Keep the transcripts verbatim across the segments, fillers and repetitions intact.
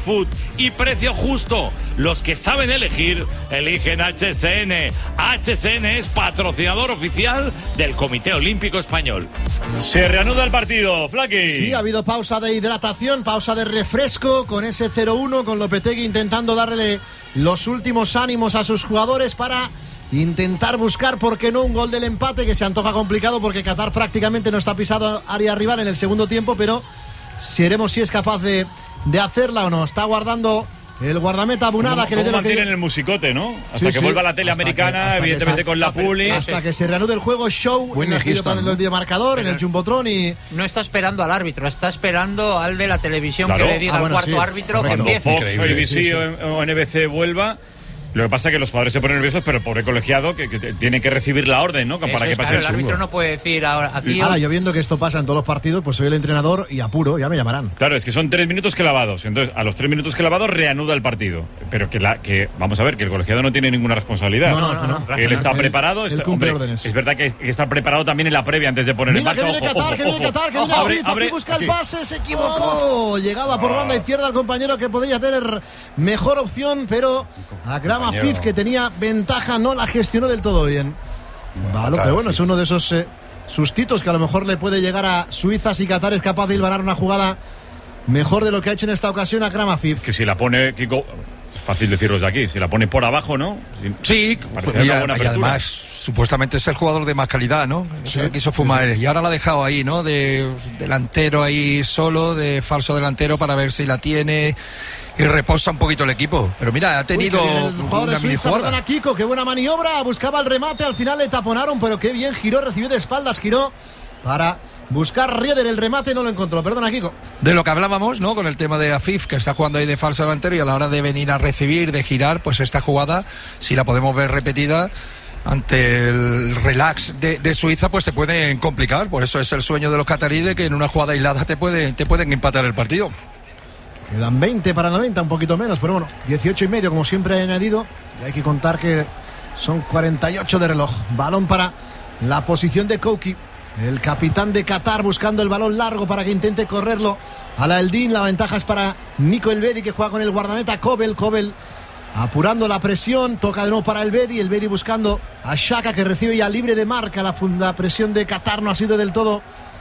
Food y precio justo. Los que saben elegir, eligen H S N. H S N es patrocinador oficial del Comité Olímpico Español. Se reanuda el partido, Flaki. Sí, ha habido pausa de hidratación, pausa de refresco con ese cero uno, con Lopetegui intentando darle los últimos ánimos a sus jugadores para intentar buscar, ¿por qué no?, un gol del empate, que se antoja complicado porque Qatar prácticamente no está pisado área rival en el segundo tiempo, pero veremos si es capaz de, de hacerla o no. Está guardando el guardameta Bunada, que le dé lo que mantienen el musicote, ¿no? Hasta sí, que sí. vuelva la tele hasta americana, que, evidentemente que con la Puli. Hasta que se reanude el juego, show Buen en el, Houston, video, ¿no? el videomarcador, Pero en el Jumbotron y... No está esperando al árbitro, está esperando al de la televisión, Claro. que le diga Ah, al bueno, cuarto sí. árbitro que Cuando empiece. Fox, Increíble, A B C sí, sí. o o N B C vuelva. Lo que pasa es que los jugadores se ponen nerviosos, pero el pobre colegiado que, que tiene que recibir la orden, ¿no? Para Eso que es, pase claro, el el árbitro chungo. no puede decir ahora aquí. Ahora, yo viendo que esto pasa en todos los partidos, pues soy el entrenador y apuro, ya me llamarán. Claro, es que son tres minutos clavados. Entonces, a los tres minutos clavados reanuda el partido. Pero que, la, que vamos a ver, que el colegiado no tiene ninguna responsabilidad. No, no, no, no. Que él está Él- preparado. él está- cumple hombre, órdenes. Es verdad que, que está preparado también en la previa antes de poner Mira en que marcha. viene Ojo, Qatar, ojo, que viene ojo. Qatar, que Ojo, viene abre, Afif, abre. Afif busca el Aquí. pase, se equivocó. Llegaba por banda izquierda el compañero que podría tener mejor opción, pero Akram Afif, que tenía ventaja, no la gestionó del todo bien. Vale, pero bueno, es uno de esos eh, sustitos que a lo mejor le puede llegar a Suiza si Qatar es capaz de hilvanar una jugada mejor de lo que ha hecho en esta ocasión Akram Afif. Que si la pone, Kiko, es fácil decirlo de aquí, si la pone por abajo, ¿no? Sí, Parece pues, una y, buena y apertura. además supuestamente es el jugador de más calidad, ¿no? Sí, quiso fumar y ahora la ha dejado ahí, ¿no? De delantero ahí solo, de falso delantero, para ver si la tiene y reposa un poquito el equipo. Pero mira, ha tenido Uy, que viene el jugador una de mini Suiza, jugada. perdona, Kiko, qué buena maniobra, buscaba el remate, al final le taponaron, pero qué bien giró, recibió de espaldas, giró para buscar Rieder, el remate no lo encontró, perdona, Kiko. De lo que hablábamos, ¿no? Con el tema de Afif, que está jugando ahí de falso delantero y a la hora de venir a recibir, de girar, pues esta jugada, si la podemos ver repetida ante el relax de, de Suiza, pues se pueden complicar. Por eso es el sueño de los cataríes, de que en una jugada aislada te, puede, te pueden empatar el partido. Quedan veinte para noventa, un poquito menos, pero bueno, dieciocho y medio, como siempre he añadido. Y hay que contar que son cuarenta y ocho de reloj. Balón para la posición de Kouki, el capitán de Qatar, buscando el balón largo para que intente correrlo a la Eldin. La ventaja es para Nico Elvedi, que juega con el guardameta Kobel. Kobel apurando la presión, toca de nuevo para Elvedi. Elvedi buscando a Xhaka, que recibe ya libre de marca. La, la presión de Qatar no ha sido del todo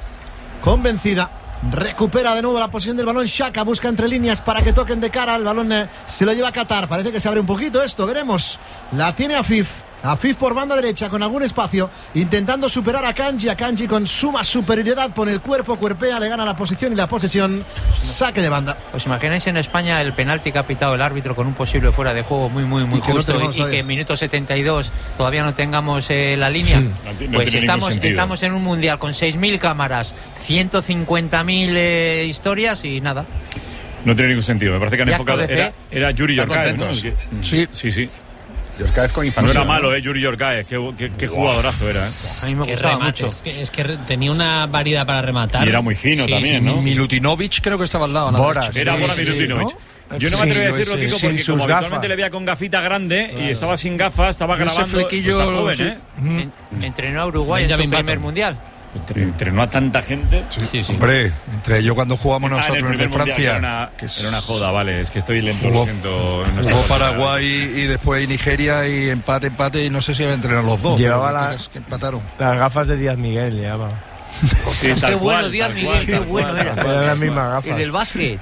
convencida. Recupera de nuevo la posición del balón Xhaka, busca entre líneas para que toquen de cara. El balón eh, se lo lleva a Qatar. Parece que se abre un poquito esto, veremos. La tiene Afif. Afif por banda derecha con algún espacio, intentando superar a Kanji. A Kanji con suma superioridad, pone el cuerpo, cuerpea, le gana la posición y la posesión. Saque de banda. ¿Os imagináis en España el penalti que ha pitado el árbitro con un posible fuera de juego muy, muy, muy Y que no justo, tenemos y, y todavía. que en minuto setenta y dos todavía no tengamos eh, la línea? No ti- no Pues tiene estamos, ningún sentido. estamos en un mundial con seis mil cámaras, ciento cincuenta mil eh, historias y nada. No tiene ningún sentido. Me parece que han Y acto enfocado. de fe. Era, era Yuri Están Yorkaev, ¿no? contentos. El que- Sí. Sí, sí. Yorkaev con No infantil. era malo, ¿eh? Yuri Yorkaev. Qué, qué, qué jugadorazo era, ¿eh? A mí me Qué gustaba remate, mucho. es que, es que tenía una variedad para rematar. Y era muy fino Sí, también, sí, ¿no? sí. Milutinovic creo que estaba al lado. a la Boras. derecha. Era Sí, Boran sí, sí, Milutinovic. ¿no? Yo no me Sí, atrevo a yo decirlo, ese- Kiko, sin porque sus como habitualmente gafas. le veía con gafita grande y estaba sin gafas, estaba Ese grabando. flequillo, Está joven, sí. ¿eh? En- entrenó a Uruguay en su Benjamin primer Button. mundial. Entre- Entrenó a tanta gente. Sí, sí. Hombre, entre ellos cuando jugamos Ah, en el nosotros en el de primer mundial, Francia, Era una, que es- era una joda, vale. Es que estoy lento, Jugó- lo siento. No jugó está- Paraguay y después Nigeria y empate, empate y no sé si iban a entrenar los dos. Llevaba pero la- es que empataron. Las gafas de Díaz Miguel llevaba. Sí, Qué tal bueno, cual, Díaz tal Miguel, cual, qué tal bueno cual, era. tal cual. Eran las mismas Y gafas. del básquet.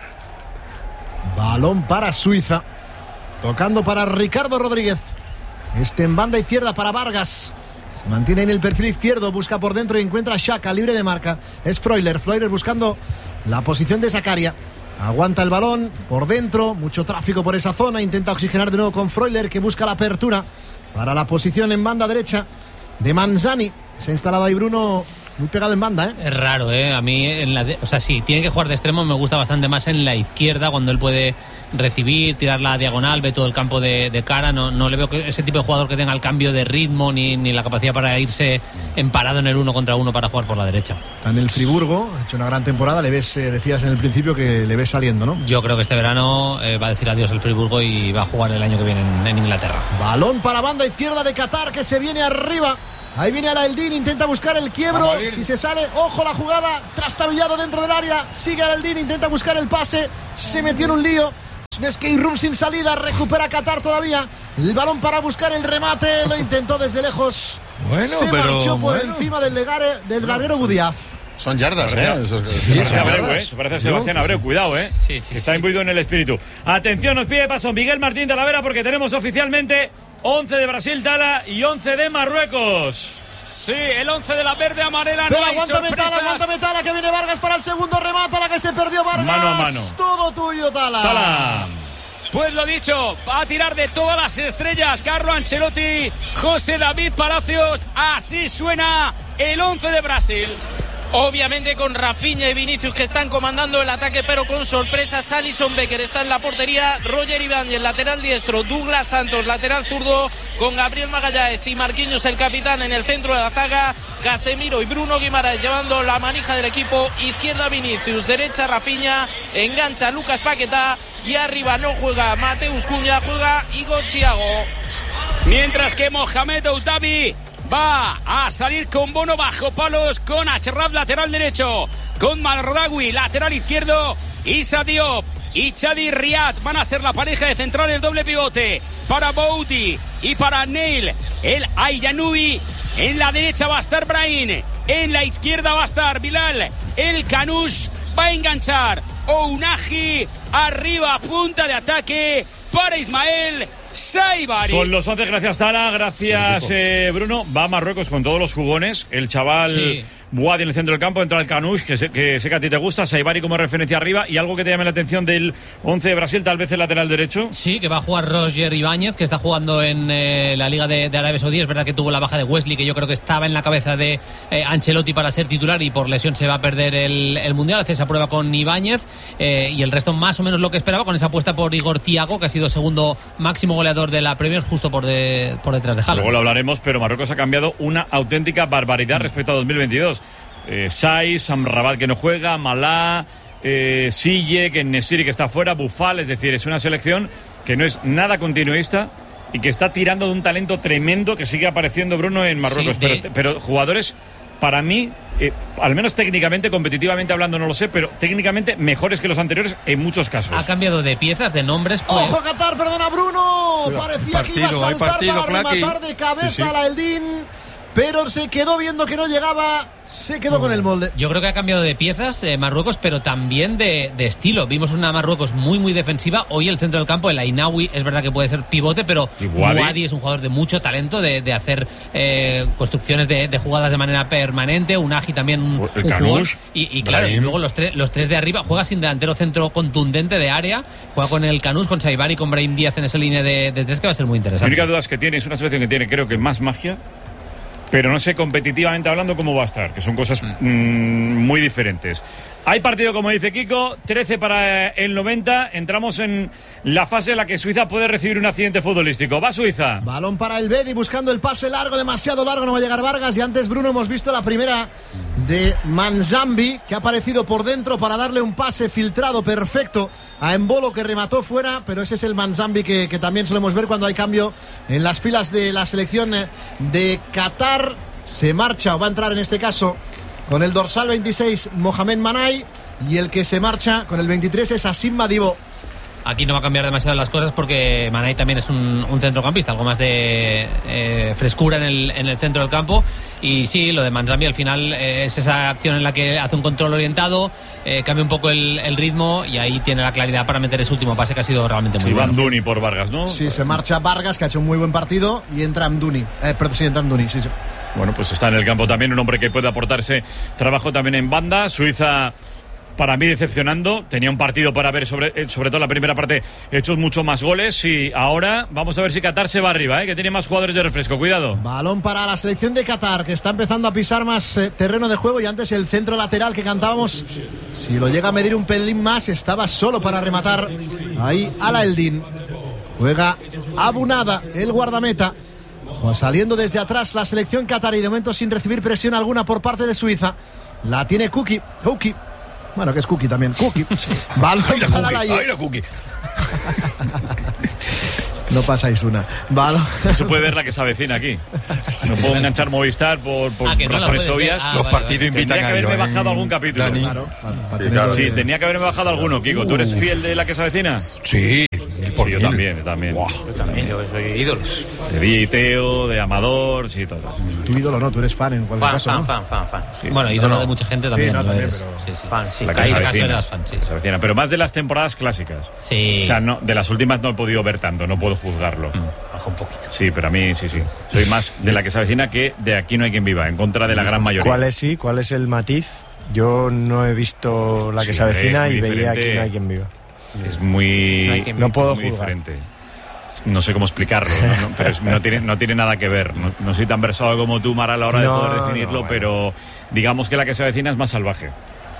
Balón para Suiza, tocando para Ricardo Rodríguez. Este en banda izquierda para Vargas. Se mantiene en el perfil izquierdo, busca por dentro y encuentra a Xhaka, libre de marca. Es Freuler, Freuler buscando la posición de Zakaria. Aguanta el balón por dentro, mucho tráfico por esa zona. Intenta oxigenar de nuevo con Freuler, que busca la apertura para la posición en banda derecha de Manzani. Se ha instalado ahí Bruno muy pegado en banda, ¿eh? Es raro, ¿eh? A mí, en la de- o sea, si tiene que jugar de extremo, me gusta bastante más en la izquierda, cuando él puede recibir, tirar la diagonal, ve todo el campo de, de cara. No, no le veo que ese tipo de jugador que tenga el cambio de ritmo ni, ni la capacidad para irse emparado en el uno contra uno para jugar por la derecha. Está en el Friburgo, ha hecho una gran temporada. Le ves, eh, decías en el principio que le ves saliendo, ¿no? Yo creo que este verano eh, va a decir adiós al Friburgo y va a jugar el año que viene en, en Inglaterra. Balón para banda izquierda de Qatar, que se viene arriba. Ahí viene Alaeldin, intenta buscar el quiebro. Si se sale, ojo la jugada, trastabillado dentro del área. Sigue Alaeldin, intenta buscar el pase. Se metió en un lío. Un skate room sin salida. Recupera Qatar todavía. El balón para buscar el remate. Lo intentó desde lejos. Bueno, Se pero marchó por bueno. encima del, legare, del larguero Budiaf. Son yardas, ¿eh? Eso es- Sí, eso es- sí, Abreu, ¿eh? Se parece a Sebastián Abreu, cuidado, ¿eh? Sí, sí, que está sí. imbuido en el espíritu. Atención, nos pide paso Miguel Martín Talavera porque tenemos oficialmente once de Brasil, Tala, y once de Marruecos. Sí, el once de la verde amarela. Pero no hay aguántame sorpresas. Tala, aguántame Tala, que viene Vargas para el segundo remate. La que se perdió Vargas. Mano a mano. Todo tuyo, Tala. Tala. Pues lo dicho, va a tirar de todas las estrellas Carlo Ancelotti, José David Palacios. Así suena el once de Brasil. Obviamente con Rafinha y Vinicius que están comandando el ataque, pero con sorpresas. Alisson Becker está en la portería, Roger Ibáñez lateral diestro, Douglas Santos lateral zurdo, con Gabriel Magallanes y Marquinhos el capitán en el centro de la zaga, Casemiro y Bruno Guimaraes llevando la manija del equipo. Izquierda Vinicius, derecha Rafinha, engancha Lucas Paquetá y arriba no juega Mateus Cunha, juega Igor Thiago. Mientras que Mohamed Outabi va a salir con Bono bajo palos, con Achraf lateral derecho, con Malraoui lateral izquierdo, Issa Diop y Chadi Riad van a ser la pareja de centrales doble pivote para Bouti y para Neil el Ayanoui. En la derecha va a estar Brahim, en la izquierda va a estar Bilal el Canush, va a enganchar Ounahi, arriba punta de ataque para Ismael Saibari. Son los once, gracias Tala, gracias eh, Bruno. Va a Marruecos con todos los jugones. El chaval Sí. Boadi en el centro del campo, entra el Canush, que sé, que sé que a ti te gusta, Saibari como referencia arriba. ¿Y algo que te llame la atención del once de Brasil, tal vez el lateral derecho? Sí, que va a jugar Roger Ibáñez, que está jugando en eh, la Liga de, de Arabia Saudí. Es verdad que tuvo la baja de Wesley, que yo creo que estaba en la cabeza de eh, Ancelotti para ser titular y por lesión se va a perder el, el Mundial. Hace esa prueba con Ibáñez eh, y el resto más o menos lo que esperaba, con esa apuesta por Igor Thiago, que ha sido segundo máximo goleador de la Premier, justo por, de, por detrás de Haaland. Luego lo hablaremos, pero Marruecos ha cambiado una auténtica barbaridad respecto a dos mil veintidós. Eh, Saiz, Amrabat que no juega, Malá, eh, Sille, que Nesiri que está fuera, Bufal, es decir, es una selección que no es nada continuista y que está tirando de un talento tremendo que sigue apareciendo, Bruno, en Marruecos. Sí, de- pero, pero jugadores, para mí, eh, al menos técnicamente, competitivamente hablando, no lo sé, pero técnicamente mejores que los anteriores en muchos casos. Ha cambiado de piezas, de nombres. Pues, Ojo Qatar, perdona Bruno. Parecía Partido, que iba a hay saltar partido, para Flaqui. rematar de cabeza Sí, sí. a la Eldin, pero se quedó viendo que no llegaba. Se quedó con el molde. Yo creo que ha cambiado de piezas eh, Marruecos, pero también de, de estilo. Vimos una Marruecos muy, muy defensiva. Hoy el centro del campo, el Ainaoui, es verdad que puede ser pivote, pero Y Boadi. Boadi es un jugador de mucho talento, de, de hacer eh, construcciones de, de jugadas de manera permanente. Unagi también un, El un Canush, jugador. Y, y claro, y Brahim. luego los, tres los tres de arriba. Juega sin delantero centro contundente de área. Juega con el Canush, con Saibari, con Brahim Díaz en esa línea de, de tres, que va a ser muy La interesante. única duda es que tiene, es una selección que tiene, creo que más magia, pero no sé competitivamente hablando cómo va a estar, que son cosas mm, muy diferentes. Hay partido, como dice Kiko, trece para el noventa. Entramos en la fase en la que Suiza puede recibir un accidente futbolístico. Va Suiza. Balón para el Bedi buscando el pase largo, demasiado largo, no va a llegar Vargas. Y antes, Bruno, hemos visto la primera de Manzambi, que ha aparecido por dentro para darle un pase filtrado perfecto a Embolo, que remató fuera. Pero ese es el Manzambi que, que también solemos ver cuando hay cambio en las filas de la selección de Qatar. Se marcha, o va a entrar en este caso, con el dorsal veintiséis, Mohamed Manay. Y el que se marcha con el veintitrés es Asim Madibo. Aquí no va a cambiar demasiado las cosas porque Manay también es un, un centrocampista, algo más de eh, frescura en el, en el centro del campo. Y sí, lo de Manzambi al final eh, es esa acción en la que hace un control orientado, eh, cambia un poco el, el ritmo y ahí tiene la claridad para meter ese último pase que ha sido realmente muy Sí, bueno. Van Duni por Vargas, ¿no? Sí, se marcha Vargas, que ha hecho un muy buen partido, y entra Amdouni. Eh, perdón, sí, entra Amdouni, sí, sí. Bueno, pues está en el campo también, un hombre que puede aportarse trabajo también en banda. Suiza, para mí, decepcionando. Tenía un partido para ver, sobre, sobre todo la primera parte, hechos mucho más goles. Y ahora vamos a ver si Qatar se va arriba, ¿eh? Que tiene más jugadores de refresco. Cuidado. Balón para la selección de Qatar, que está empezando a pisar más eh, terreno de juego. Y antes el centro lateral que cantábamos, si lo llega a medir un pelín más, estaba solo para rematar ahí Ala Eldin. Juega Abunada, el guardameta. O saliendo desde atrás la selección qatarí, de momento sin recibir presión alguna por parte de Suiza. La tiene Kuki. Kuki. Bueno, que es Kuki también. Kuki. Balón para la Ay, la cookie. No pasáis una. Balón. No se puede ver la que se avecina aquí. No puedo enganchar Movistar por, por Ah, que no la razones puedes ver. obvias. Ah, Los vale, partidos vale. invitan Tendría que a ello, haberme ¿eh? bajado algún capítulo. Dani. Claro, para- para Sí, tener- claro. Sí, tenía que haberme bajado alguno, Kiko. ¿Tú eres fiel de la que se avecina? Sí, yo también, yo también. Yo también, yo soy ídolos. De Di Teo, de Amador, sí, todos. Tu ídolo no, tú eres fan en cualquier Fan, caso, fan, ¿no? fan, fan, fan. Sí, Bueno, sí. ídolo No, no. de mucha gente Sí, también. no, lo también, eres. pero- Sí, sí. Fan, sí. La Caí casa de caso vecina. eras fan, sí. Se avecina, pero más de las temporadas clásicas. Sí. O sea, no, de las últimas no he podido ver tanto, no puedo juzgarlo. Baja un poquito. Sí, pero a mí sí, sí. Soy más de la que se avecina que de Aquí no hay quien viva, en contra de la gran mayoría. ¿Cuál es, sí? ¿Cuál es el matiz? Yo no he visto la que Sí, se avecina es muy y veía diferente. Aquí no hay quien viva. Es muy, No hay quien No es puedo muy juzgar. diferente. No sé cómo explicarlo, ¿no? No, pero es- no, tiene, no tiene nada que ver. No, no soy tan versado como tú, Mara, a la hora No, de poder definirlo, no, bueno. pero digamos que la que se avecina es más salvaje.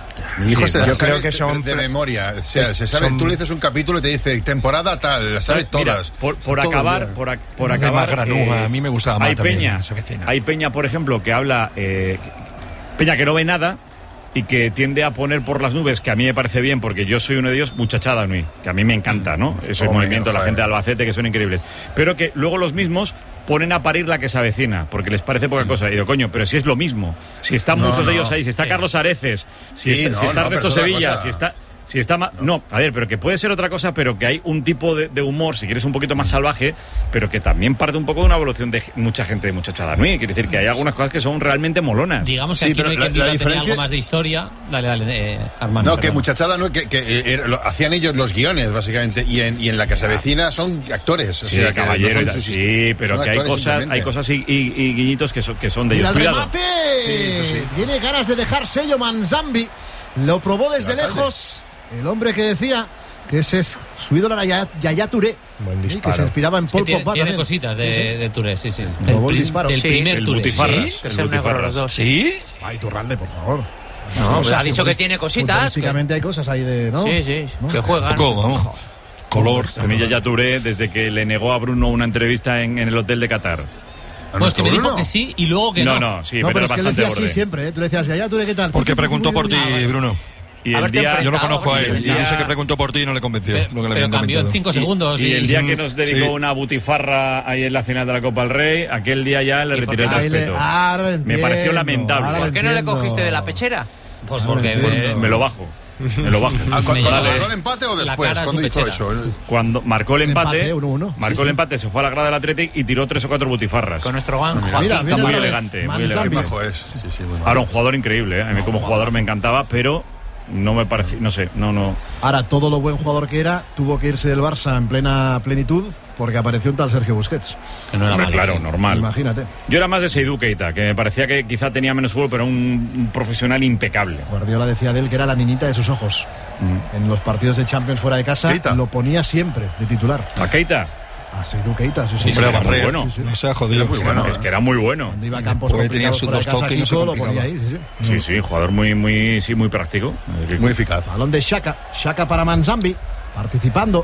Mi hijo Sí, se yo la sabe creo que son- de memoria. O sea, se sabe, son- tú le dices un capítulo y te dice temporada tal, las sabe Mira, todas. por, por Todo acabar, el día. por, a- por Una de acabar. más granuja, a mí me gustaba más hay también, Peña, esa vecina. hay Peña, por ejemplo, que habla eh, Peña que no ve nada y que tiende a poner por las nubes, que a mí me parece bien, porque yo soy uno de ellos, muchachada Nui, que a mí me encanta, ¿no? Ese Hombre, movimiento de la joder. gente de Albacete, que son increíbles. Pero que luego los mismos ponen a parir la que se avecina, porque les parece poca cosa. Y digo, coño, pero si es lo mismo. Si están No, muchos de no. ellos ahí, si está Sí. Carlos Areces, si Sí, está, no, si está no, pero Ernesto es otra Sevilla, cosa. si está... Si está ma- no, a ver, pero que puede ser otra cosa, pero que hay un tipo de, de humor, si quieres un poquito más salvaje, pero que también parte un poco de una evolución de mucha gente de muchachada Nui. Quiere decir que hay algunas cosas que son realmente molonas. Digamos que Sí, aquí no pero hay la- quien la viva, tenía diferencia- algo más de historia. Dale, dale, eh, Armando. No, que perdón. muchachada, no, que, que eh, era- lo- hacían ellos los guiones, básicamente, y en, y en la que se avecina son actores. O Sí, sea, que caballero, no y son tal, sus- sí, pero son que hay actores cosas, simplemente. hay cosas y, y- y guiñitos que son, que son de Mira ellos. el Cuidado. remate. Sí, eso sí. Tiene ganas de dejar sello Manzambi. Lo probó desde El alcalde. lejos. El hombre que decía que ese es su ídolo era Yaya, Yaya Touré. Buen Sí, que disparo. se inspiraba en Es que Paul tiene, Pogba tiene también. cositas de, Sí, sí. de Touré, sí, sí. Robó Del, el pri- disparo. del Sí, primer el Touré. Butifarras. Que El es el negro de Butifarras. los dos. ¿Sí? Ay, Turralde, por favor. No, O sea, ha dicho que futbolist- tiene cositas. futbolísticamente hay cosas ahí de, ¿no? Sí, sí, ¿No? que juegan. Poco, vamos. Color. A mí ya Touré, desde que le negó a Bruno una entrevista en, en el hotel de Qatar. Bueno, es que me dijo Bruno? que sí y luego que no. No, no, sí, No, pero, pero es es que él bastante decía así borde. siempre, ¿eh? Tú le decías, Yaya Touré, ¿qué tal? Sí, Porque sí, sí, preguntó sí, por muy ti, bien. Bruno. Y el Haberte día, Yo lo enfrentado, conozco a él. el Y dice día- que preguntó por ti y no le convenció. Pero, lo que le pero habían cambió en comentado. cinco segundos. y, y el día que Mm, nos dedicó sí. una butifarra ahí en la final de la Copa del Rey, aquel día ya le ¿Y por retiré el qué? Ahí le- respeto. ahora lo Me entiendo, pareció lamentable. ahora lo ¿Por qué no le entiendo. cogiste de la pechera? Pues Ahora porque entiendo. me- Me lo bajo. Me lo bajo. Ah, ¿cu- Me ¿Cuándo llama- marcó el empate o la después? cara a ¿Cuándo su hizo pechera. eso? Cuando marcó el empate, Empate, uno uno. marcó Sí, el sí. empate, se fue a la grada del Athletic y tiró tres o cuatro butifarras. Con nuestro gan, Mira, Joaquín. mira muy otra vez. elegante, muy Manzambi. elegante. Qué bajo es. Sí, sí, muy mal. Ahora un jugador increíble, ¿eh? A mí como jugador me encantaba, pero no me parecía, no sé, no, no. Ahora, todo lo buen jugador que era, tuvo que irse del Barça en plena plenitud porque apareció un tal Sergio Busquets. que no era Hombre, malo, claro, sí. normal. Imagínate. Yo era más de Seydou Keita, que me parecía que quizá tenía menos fútbol, pero un, un profesional impecable. Guardiola decía de él que era la niñita de sus ojos. Mm. En los partidos de Champions fuera de casa Keita. lo ponía siempre de titular. ¿A Keita? A Seydou Keita, sí, sí. Sí, Hombre, era muy Barrer, bueno. Sí, sí. No se ha jodido. Era muy bueno, Es que era muy bueno. Cuando iba a campos Porque tenía complicados sus fuera de dos casa, toques y no se Kiko lo ponía complicaba. ahí. Sí, sí. Sí, sí, jugador muy, muy, sí, muy práctico. Muy eficaz. Balón de Xhaka, Xhaka para Manzambi, participando.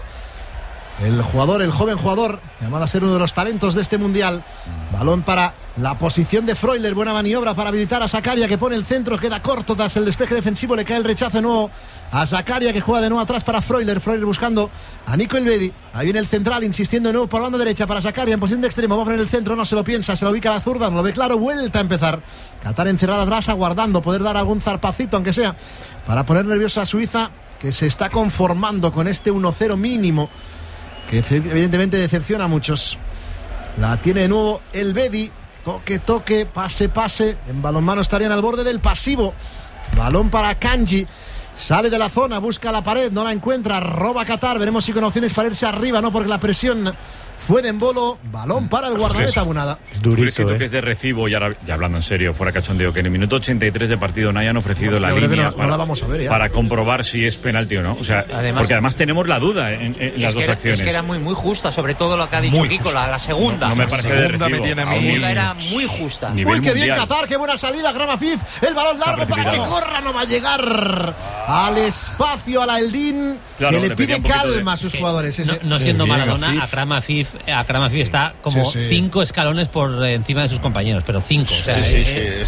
El jugador, el joven jugador, llamado a ser uno de los talentos de este mundial. Balón para la posición de Freuler, buena maniobra para habilitar a Zakaria, que pone el centro, queda corto tras el despeje defensivo, le cae el rechazo de nuevo a Zakaria, que juega de nuevo atrás para Freuler. Freuler buscando a Nico Elvedi, ahí viene el central, insistiendo de nuevo por banda derecha para Zakaria en posición de extremo, va a poner el centro, no se lo piensa, se lo ubica a la zurda, no lo ve claro, vuelta a empezar. Qatar encerrada atrás, aguardando poder dar algún zarpacito, aunque sea, para poner nerviosa a Suiza, que se está conformando con este uno cero mínimo, que evidentemente decepciona a muchos. La tiene de nuevo el Bedi. Toque, toque, pase, pase. En balonmano estarían al borde del pasivo. Balón para Kanji. Sale de la zona, busca la pared, no la encuentra. Roba Qatar. Veremos si con opciones para irse arriba, no, porque la presión fue de embolo. Balón para el guardameta Bunada. Es ¿Tú crees durito, que ¿eh? toques de recibo, y ahora, ya hablando en serio, fuera cachondeo, que en el minuto ochenta y tres de partido no hayan ofrecido la Yo creo que línea no- no para, la vamos a ver ya. para comprobar si es penalti o no? O sea, Además- porque además tenemos la duda en, en Y las es, que dos era, acciones. es que era muy, muy justa, sobre todo lo que ha dicho Muy Kiko, justa. la, la segunda. No me La parece segunda de recibo. me tiene a mí- Aún- segunda era muy justa. Nivel Uy, qué bien mundial. Qatar, qué buena salida, Grama Fif. El balón largo para que precipitado. corra, no va a llegar al espacio, a la Eldin, Claro, que le le pedía pide un poquito de- calma a sus Que jugadores. ese- No, no siendo Qué bien, Maradona, Afif. Akram Afif, Akram Afif está como Sí, sí. cinco escalones por encima de sus compañeros, pero cinco. O sea, Sí, eh, sí, eh, es-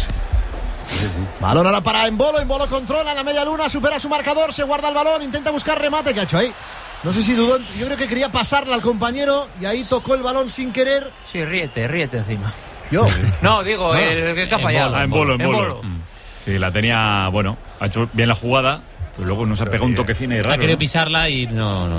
Balón ahora para Embolo, Embolo controla la media luna, supera su marcador, se guarda el balón, intenta buscar remate, que ha hecho ahí. No sé si dudó, yo creo que quería pasarla al compañero y ahí tocó el balón sin querer. Sí, ríete, ríete encima. Yo, No, digo, el, el que ha en fallado. bola, Ah, en bolo, en En bolo. bolo. Mm. Sí, la tenía, bueno, ha hecho bien la jugada, pero luego nos ha pegado un toquecín y raro. ha querido ¿no? pisarla y no, no.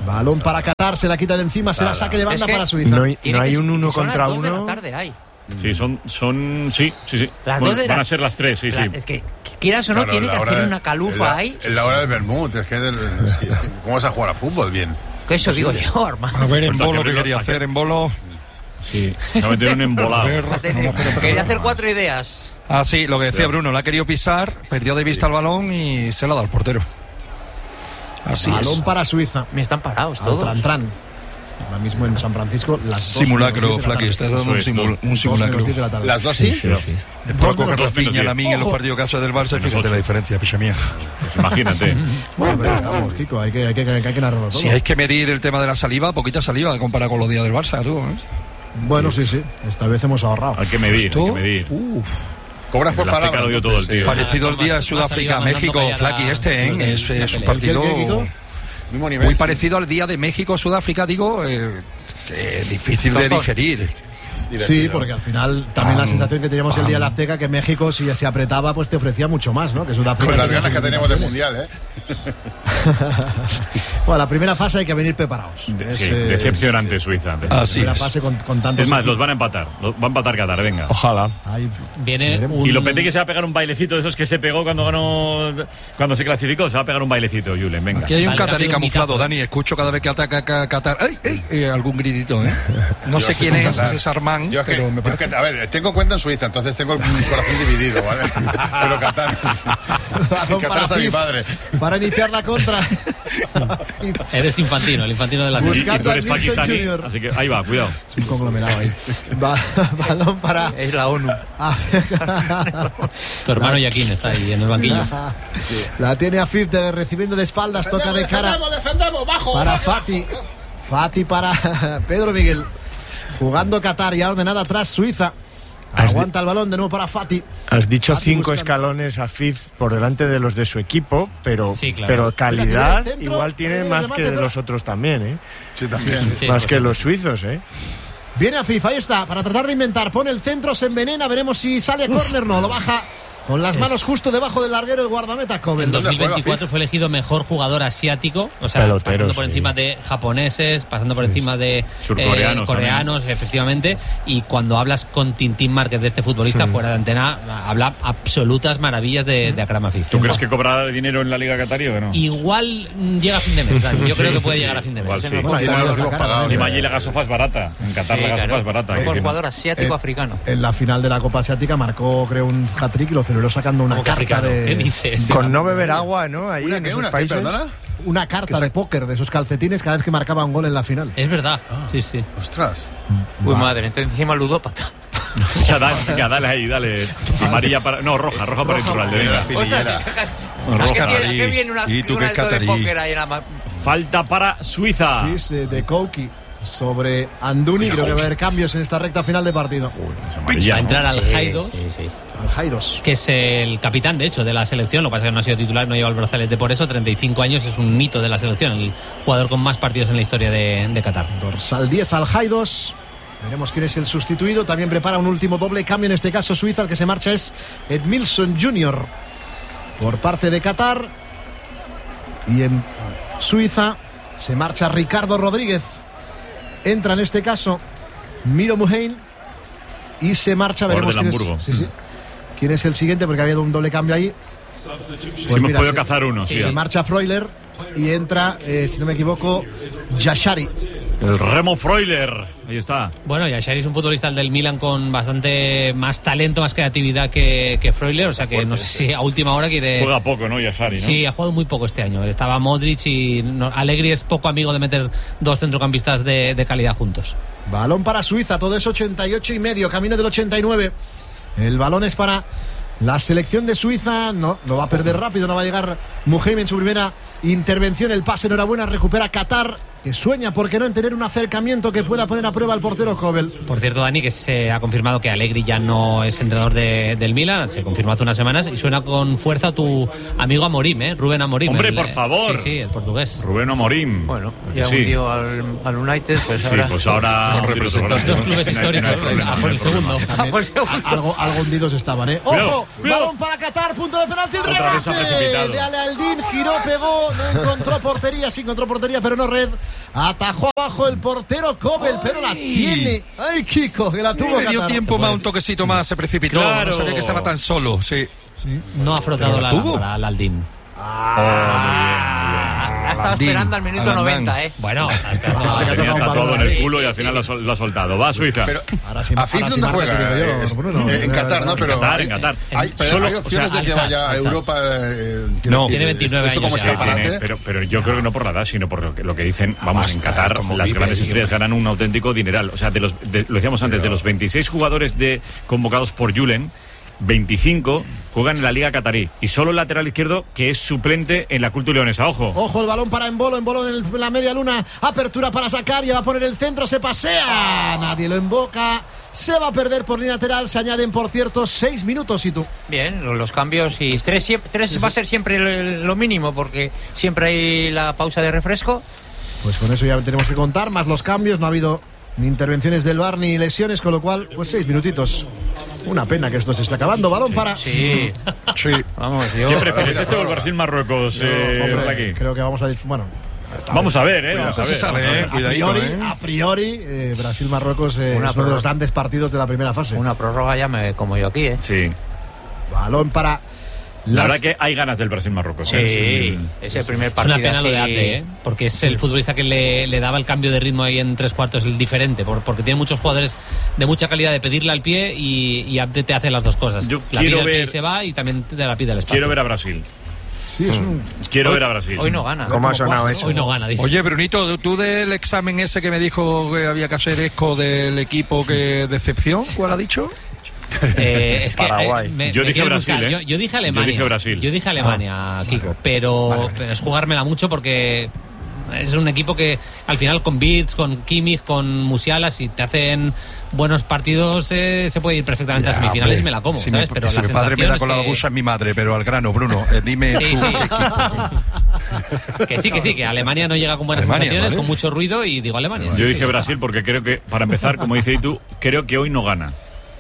Balón para Qatar, se la quita de encima, será saque de banda es que para Suiza. No hay, no hay que, un uno son contra las dos de uno. la tarde, hay. Sí, son, son, sí, sí, sí. Las Bueno, dos de van la- a ser las tres, sí, La- sí. Es que, quieras o no, Claro, tiene la que hora hacer de- una calufa en la- ahí. En la hora del vermut, es que, del, es que ¿cómo vas a jugar a fútbol bien? Que eso digo yo, hermano. A ver, en Pues, ¿a bolo, qué ¿qué quería reloj? hacer? En bolo. Sí, se va a meter un embolado. A ver, no, pero- Quería hacer cuatro ideas. Ah, sí, lo que decía Bruno, la ha querido pisar, perdió de vista el balón y se la ha dado al portero. Así Balón es. para Suiza. Me están parados Al todos. Tran Tran. Ahora mismo en San Francisco, las dos Simulacro, menos diez de la Flaky, tarde. estás dando un, Eso es, simul- dos- un Dos simulacro. menos diez de la tarde. ¿Las dos sí? Sí. Después Dos a coger menos Rafinha, diez. la mía en los Ojo. partidos casos del Barça, Menos fíjate ocho. la diferencia, picha mía. Pues imagínate. Bueno, pero estamos, Kiko, hay que, hay que, hay que narrarlo todo. Si hay que medir el tema de la saliva, poquita saliva comparado con los días del Barça, tú, ¿eh? Bueno, sí, sí, esta vez hemos ahorrado. Hay que medir, hay Esto, que medir. uf, Cobras por El Azteca palabra. lo dio todo el entonces, tío. sí. parecido al Más- día de más Sudáfrica, saliva mandando México, callar a- Flaky, este, ¿eh? la Es, es un pelea. ¿El qué, partido el qué, Kiko? Mismo nivel. muy sí. parecido al día de México-Sudáfrica, digo, eh, que difícil de Tostón. digerir. Sí, porque al final también la Pam, sensación que teníamos el día de la pam. Azteca, que México, si se apretaba, pues te ofrecía mucho más, ¿no? Que Sudáfrica. Con las tenía ganas que sus teníamos del limitaciones. mundial, ¿eh? Bueno, la primera fase hay que venir preparados. De- Es, sí, eh, decepcionante Suiza. Ah, La sí. primera fase con, con tantos. Es más, los equipos. van a empatar. Los- Va a empatar Qatar, venga. Ojalá. Ahí Viene veremos. un- Y Lopetegui se va a pegar un bailecito de esos que se pegó cuando ganó, cuando se clasificó. Se va a pegar un bailecito, Julen, venga. Aquí hay un Vale, catarí rápido, un camuflado, mitazo. Dani. Escucho cada vez que ataca ca- Qatar. ¡Ay, ay! eh, algún gritito, ¿eh? No sé Yo quién soy es Qatar. ese Sarmán, Yo es que- pero me yo es parece. que, a ver, tengo cuenta en Suiza, entonces tengo el corazón dividido, ¿vale? Pero Qatar. Balón Qatar para está mi Fif, padre. para iniciar la contra. Eres infantino, el infantino de la Y, y serie. tú eres Buscando a Nilsson pakistaní, Junior. así que ahí va, cuidado. Es un conglomerado ahí. Ba- balón para. Es la ONU. Tu hermano Yaquín está ahí en el banquillo. La tiene a Fif de recibiendo de espaldas, toca de cara Defendemos, defendemos, bajo. para bajo. Fati. Fati para Pedro Miguel. Jugando Qatar y ordenada atrás Suiza. Has Aguanta el balón de nuevo para Fati. Has dicho Fati cinco buscando. escalones a F I F por delante de los de su equipo, pero, Sí, claro. pero calidad Mira, que viene el centro, igual tiene viene el más remate, que de pero- los otros también, ¿eh? Sí, también. Sí, más pues que sí. los suizos, ¿eh? Viene a FIFA, ahí está, para tratar de inventar. Pone el centro, se envenena, veremos si sale a córner. No, lo baja con las manos justo debajo del larguero el guardameta Kovel. En ¿Dónde dos mil veinticuatro juega, Fif? fue elegido mejor jugador asiático, o sea, Pelotero, pasando por sí. encima de japoneses, pasando por encima de Surcoreanos eh, coreanos, efectivamente. Y cuando hablas con Tintín Márquez de este futbolista fuera de antena, habla absolutas maravillas de, de Akram Afif. ¿Tú crees que cobrará dinero en la Liga Qatarí o que no? Igual mm, llega a fin de mes, Dani. Yo Sí, creo que puede sí, llegar a fin de mes. igual sí. Bueno, ahí Dinero la los cara, hemos pagado, ¿no? Encima allí la gasofa es barata. En Qatar Sí, la gasofa claro. es barata. Mejor que no. jugador asiático Eh, africano. En la final de la Copa Asiática marcó, creo, un hat-trick y lo celebró sacando una ¿Cómo que carta africano? de. ¿Qué dices? Con no beber agua, ¿no? Ahí ¿Una en qué? esos ¿Una qué? países. ¿Perdona? Una carta de póker de esos calcetines cada vez que marcaba un gol en la final. Es verdad. Sí, sí. Ostras. Uy, Va. madre, entonces encima ludópata. Ya, dale, ya, dale ahí, dale. Amarilla para. No, roja, roja para Iturralde, venga. Ostras, Pinillera. si saca- Bueno, ¿A roja. qué viene- a catarí. qué viene una, ¿Y tú un qué alto de catarí? póker ahí en la ma- Falta para Suiza. Sí, de, de Kouki sobre Anduni. Creo que va a haber cambios en esta recta final de partido. Es amarilla, Va a entrar ¿no? al Sí, Jaidos, sí, sí. Al Jaidos. que es el capitán, de hecho, de la selección. Lo que pasa es que no ha sido titular, no lleva el brazalete por eso. treinta y cinco años, es un mito de la selección, el jugador con más partidos en la historia de, de Qatar. Dorsal diez al Jaidos. Veremos quién es el sustituido. También prepara un último doble cambio. En este caso, Suiza. El que se marcha es Edmilson junior por parte de Qatar. Y en Suiza se marcha Ricardo Rodríguez. Entra en este caso Miro Muheim. Y se marcha. Jugador Veremos del quién es, Hamburgo. sí, sí. quién es el siguiente, porque ha habido un doble cambio ahí. Sí, Pues hemos mira, podido se- cazar uno, sí. Se marcha Freuler y entra, eh, si no me equivoco, Yashari. El Remo Freuler. Ahí está. Bueno, Yashari es un futbolista del Milan con bastante más talento, más creatividad que, que Freuler, o sea que no sé si a última hora quiere... Juega poco, ¿no? Yashari, ¿no? Sí, ha jugado muy poco este año. Estaba Modric y no- Allegri es poco amigo de meter dos centrocampistas de, de calidad juntos. Balón para Suiza, todo es ochenta y ocho y medio, camino del ochenta y nueve. El balón es para la selección de Suiza, no, lo va a perder rápido, no va a llegar Muheim en su primera intervención. El pase, enhorabuena, recupera Qatar, que sueña, ¿por qué no?, en tener un acercamiento que pueda poner a prueba al portero Kovel. Por cierto, Dani, que se ha confirmado que Allegri ya no es entrenador de- del Milan, se confirmó hace unas semanas y suena con fuerza tu amigo Amorim, ¿eh? Rubén Amorim. Hombre, el- por favor. Sí, sí, el portugués. Rubén Amorim. Bueno, Porque ya sí. un tío al, al United, pues Sí, ahora... pues ahora. Los representantes. Dos clubes No hay- no hay históricos, problema, a no por hay el problema. segundo. Ah, pues, A- Algo, algo hundidos estaban, ¿eh? Cuidado, ¡Ojo! cuidado. Balón para Qatar, punto de penalti, el Otra vez ha remate precipitado. de Ale Aldín, giró, pegó, no encontró portería, sí encontró portería, pero no red. Atajó abajo el portero Kobel, pero la tiene. Ay, Kiko, que la tuvo. Le dio tiempo más, un toquecito más, se precipitó. Claro. No sabía que estaba tan solo, sí. Sí. No ha frotado la lámpara al Aldín. Ah, la estaba Aldín, esperando al minuto Aldán. noventa, ¿eh? Bueno, Ah, Tenía tocado un todo balón en el ahí. culo y al final lo ha sol- lo ha soltado. Va a Suiza. Pero, Ahora sí- ¿A F I F ahora sí dónde marca, juega? te digo yo, Eh, Bruno. en Qatar, ¿no? Pero Qatar, en Qatar. Hay, pero Solo- hay o opciones sea, de que Alza, vaya a Alza. Europa. eh, No. quiero Tiene decir, veintinueve esto como años ya. escaparate. Tiene, pero, pero yo creo que no por la edad, sino por lo que, lo que dicen. Vamos, basta, en Qatar como las vive grandes ahí, estrellas hombre. ganan un auténtico dineral. O sea, de los, de- lo decíamos antes, de los veintiséis jugadores de, convocados por Julen, veinticinco juegan en la Liga Qatarí. Y solo el lateral izquierdo, que es suplente en la Cultura Leonesa. Ojo. Ojo el balón para Embolo, Embolo en, el- en la media luna, apertura para sacar, ya va a poner el centro, se pasea, nadie lo emboca, se va a perder por línea lateral, se añaden por cierto seis minutos y tú. Bien, lo- los cambios y tres, siempre- tres va a ser siempre lo, lo mínimo porque siempre hay la pausa de refresco. Pues con eso ya tenemos que contar, más los cambios, no ha habido ni intervenciones del V A R ni lesiones, con lo cual, pues seis minutitos. Una pena que esto se está acabando, balón para... Sí, Sí. vamos, yo... ¿Qué prefieres, este o el Brasil-Marruecos? Eh, Hombre, Blackie? creo que vamos a... dis- Bueno, Vamos a ver, ¿eh? Cuidado, Vamos a se ver. sabe, vamos a ver. ¿eh? a Cuidadito, priori, ¿eh? a priori eh, Brasil-Marruecos eh, Una es uno de los prórroga. grandes partidos de la primera fase. Una prórroga ya me como yo aquí, ¿eh? Sí. Balón para... La las- verdad que hay ganas del Brasil-Marruecos. Sí, ¿eh? es el primer Es partido una pena lo de así- Ate, ¿eh? Porque es el futbolista que le, le daba el cambio de ritmo ahí en tres cuartos, el diferente, por- porque tiene muchos jugadores de mucha calidad de pedirle al pie y, y Ate te hace las dos cosas. Yo la quiero pide al pie y ver- se va y también te la pide al espacio. Quiero ver a Brasil. Sí, es un... Quiero Hoy- ver a Brasil. Hoy no gana. ¿Cómo ha sonado cuatro, eso? Hoy no gana, dice. Oye, Brunito, ¿tú del examen ese que me dijo que había que hacer eco del equipo que decepción? ¿Cuál ha dicho? Eh, es que, Paraguay. eh, me- Yo me dije quiero Brasil, buscar. ¿eh? Yo, yo dije Alemania. Yo dije Brasil. Yo dije Alemania, Kiko. Pero, pero es jugármela mucho porque es un equipo que al final con Wirtz, con Kimmich, con Musiala, si te hacen buenos partidos, eh, se puede ir perfectamente a Ya, semifinales hombre, y me la como, Si, ¿sabes? mi, Pero si la mi padre me da sensación con la es que- gusa, mi madre, pero al grano, Bruno, eh, dime Sí, tú. sí. Que sí, que sí, que Alemania no llega con buenas Alemania, sensaciones, ¿vale? con mucho ruido y digo Alemania. Yo Sí, dije sí. Brasil porque creo que, para empezar, como dice tú, creo que hoy no gana.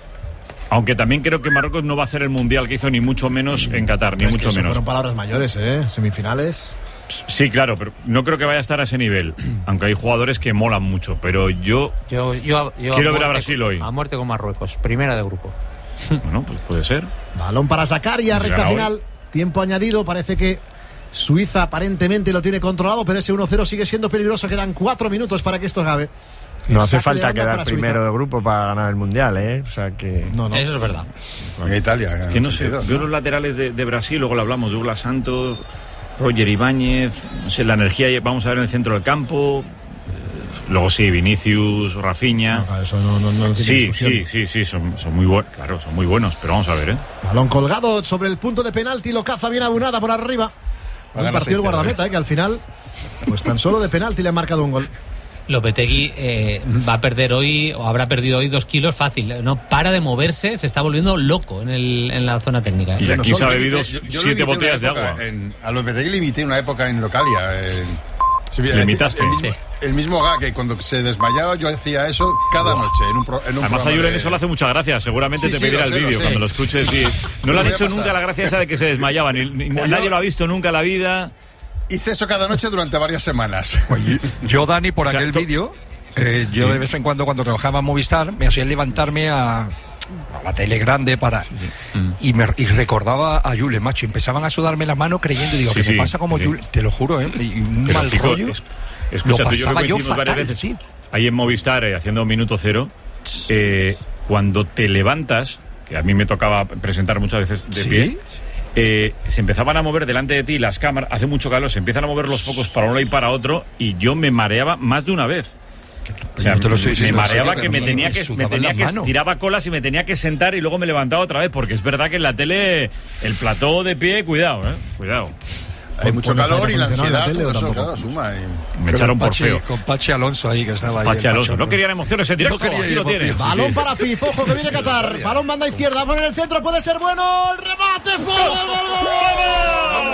Aunque también creo que Marruecos no va a hacer el mundial que hizo, ni mucho menos en Qatar, ni Es que mucho eso menos. fueron palabras mayores, ¿eh? Semifinales. Sí, claro, pero no creo que vaya a estar a ese nivel. Aunque hay jugadores que molan mucho. Pero yo, Yo, yo, yo Quiero ver a muerte Brasil con- hoy. A muerte con Marruecos, primera de grupo. bueno, pues puede ser. Balón para sacar ya, Pues recta gana hoy. final. Tiempo añadido, parece que Suiza aparentemente lo tiene controlado, pero ese uno cero sigue siendo peligroso. Quedan cuatro minutos para que esto acabe. No hace Saque de falta banda quedar para Suiza. primero de grupo para ganar el mundial, ¿eh? O sea que. No, no. Eso es verdad. En Italia. Que no sé, ochenta y dos, veo los laterales de, de Brasil, luego lo hablamos, Douglas Santos, Roger Ibáñez, no sé, la energía, vamos a ver en el centro del campo. eh, Luego sí, Vinicius, Rafinha. No, eso no, no, no tiene Sí, discusión. sí, sí, sí, son, son muy buenos, claro, son muy buenos, pero vamos a ver, ¿eh? Balón colgado sobre el punto de penalti, lo caza bien Abunada por arriba. Va a Un ganar partido el seis cero, guardameta, eh, que al final, pues tan solo de penalti le han marcado un gol. Lopetegui eh, va a perder hoy, o habrá perdido hoy dos kilos fácil. No para de moverse, se está volviendo loco en, el, en la zona técnica. Y ¿eh? aquí se ha Yo bebido limité- yo- yo lo siete limité una botellas de época agua. en- a Lopetegui le imité una época en Localia. En, sí, ¿Le el- imitaste? El, mismo, Sí. el mismo gag que cuando se desmayaba yo hacía eso cada noche en un, pro, en un Además a programa Julen de- eso le hace mucha gracia, seguramente Sí, te sí, pedirá lo el sé, lo vídeo sé. cuando lo escuches. Y no le has voy a hecho pasar. nunca la gracia esa de que se desmayaba, ni, ni- Pues nadie yo- lo ha visto nunca en la vida. Hice eso cada noche durante varias semanas. Yo, Dani, por O sea, aquel to- vídeo, eh, yo Sí. de vez en cuando, cuando trabajaba en Movistar, me hacía levantarme a, a la tele grande para y me y recordaba a Julen, macho. Empezaban a sudarme las manos creyendo, digo, Sí, que sí, me pasa como sí. Julen, te lo juro, ¿eh? Y un Pero, mal Kiko, rollo. es- escucha, lo tú y yo pasaba que yo coincidimos varias fatal, veces sí. ahí en Movistar, eh, haciendo Minuto Cero, eh, cuando te levantas, que a mí me tocaba presentar muchas veces de ¿Sí? pie, eh, se empezaban a mover delante de ti las cámaras, hace mucho calor, se empiezan a mover los focos para un lado y para otro, y yo me mareaba más de una vez. O sea, Yo te lo estoy me diciendo en mareaba serio, que me me tenía que, me sudaban tenía las que manos. tiraba colas y me tenía que sentar y luego me levantaba otra vez, porque es verdad que en la tele el plató de pie, cuidado, eh, cuidado. Hay mucho Pones calor aire y la acondicionado ansiedad, en la tele, todo ¿o eso, tampoco? claro, suma. y- Me echaron por Pachi- feo. Con Pachi Alonso ahí, que estaba ahí. Pachi el Alonso, macho, no querían emociones en directo, No quería aquí lo emociones. tienes. Sí, Balón sí. para Fif, ojo que viene Qatar. Balón banda izquierda, va a poner el centro, puede ser bueno. El remate, gol, gol, gol, gol, gol.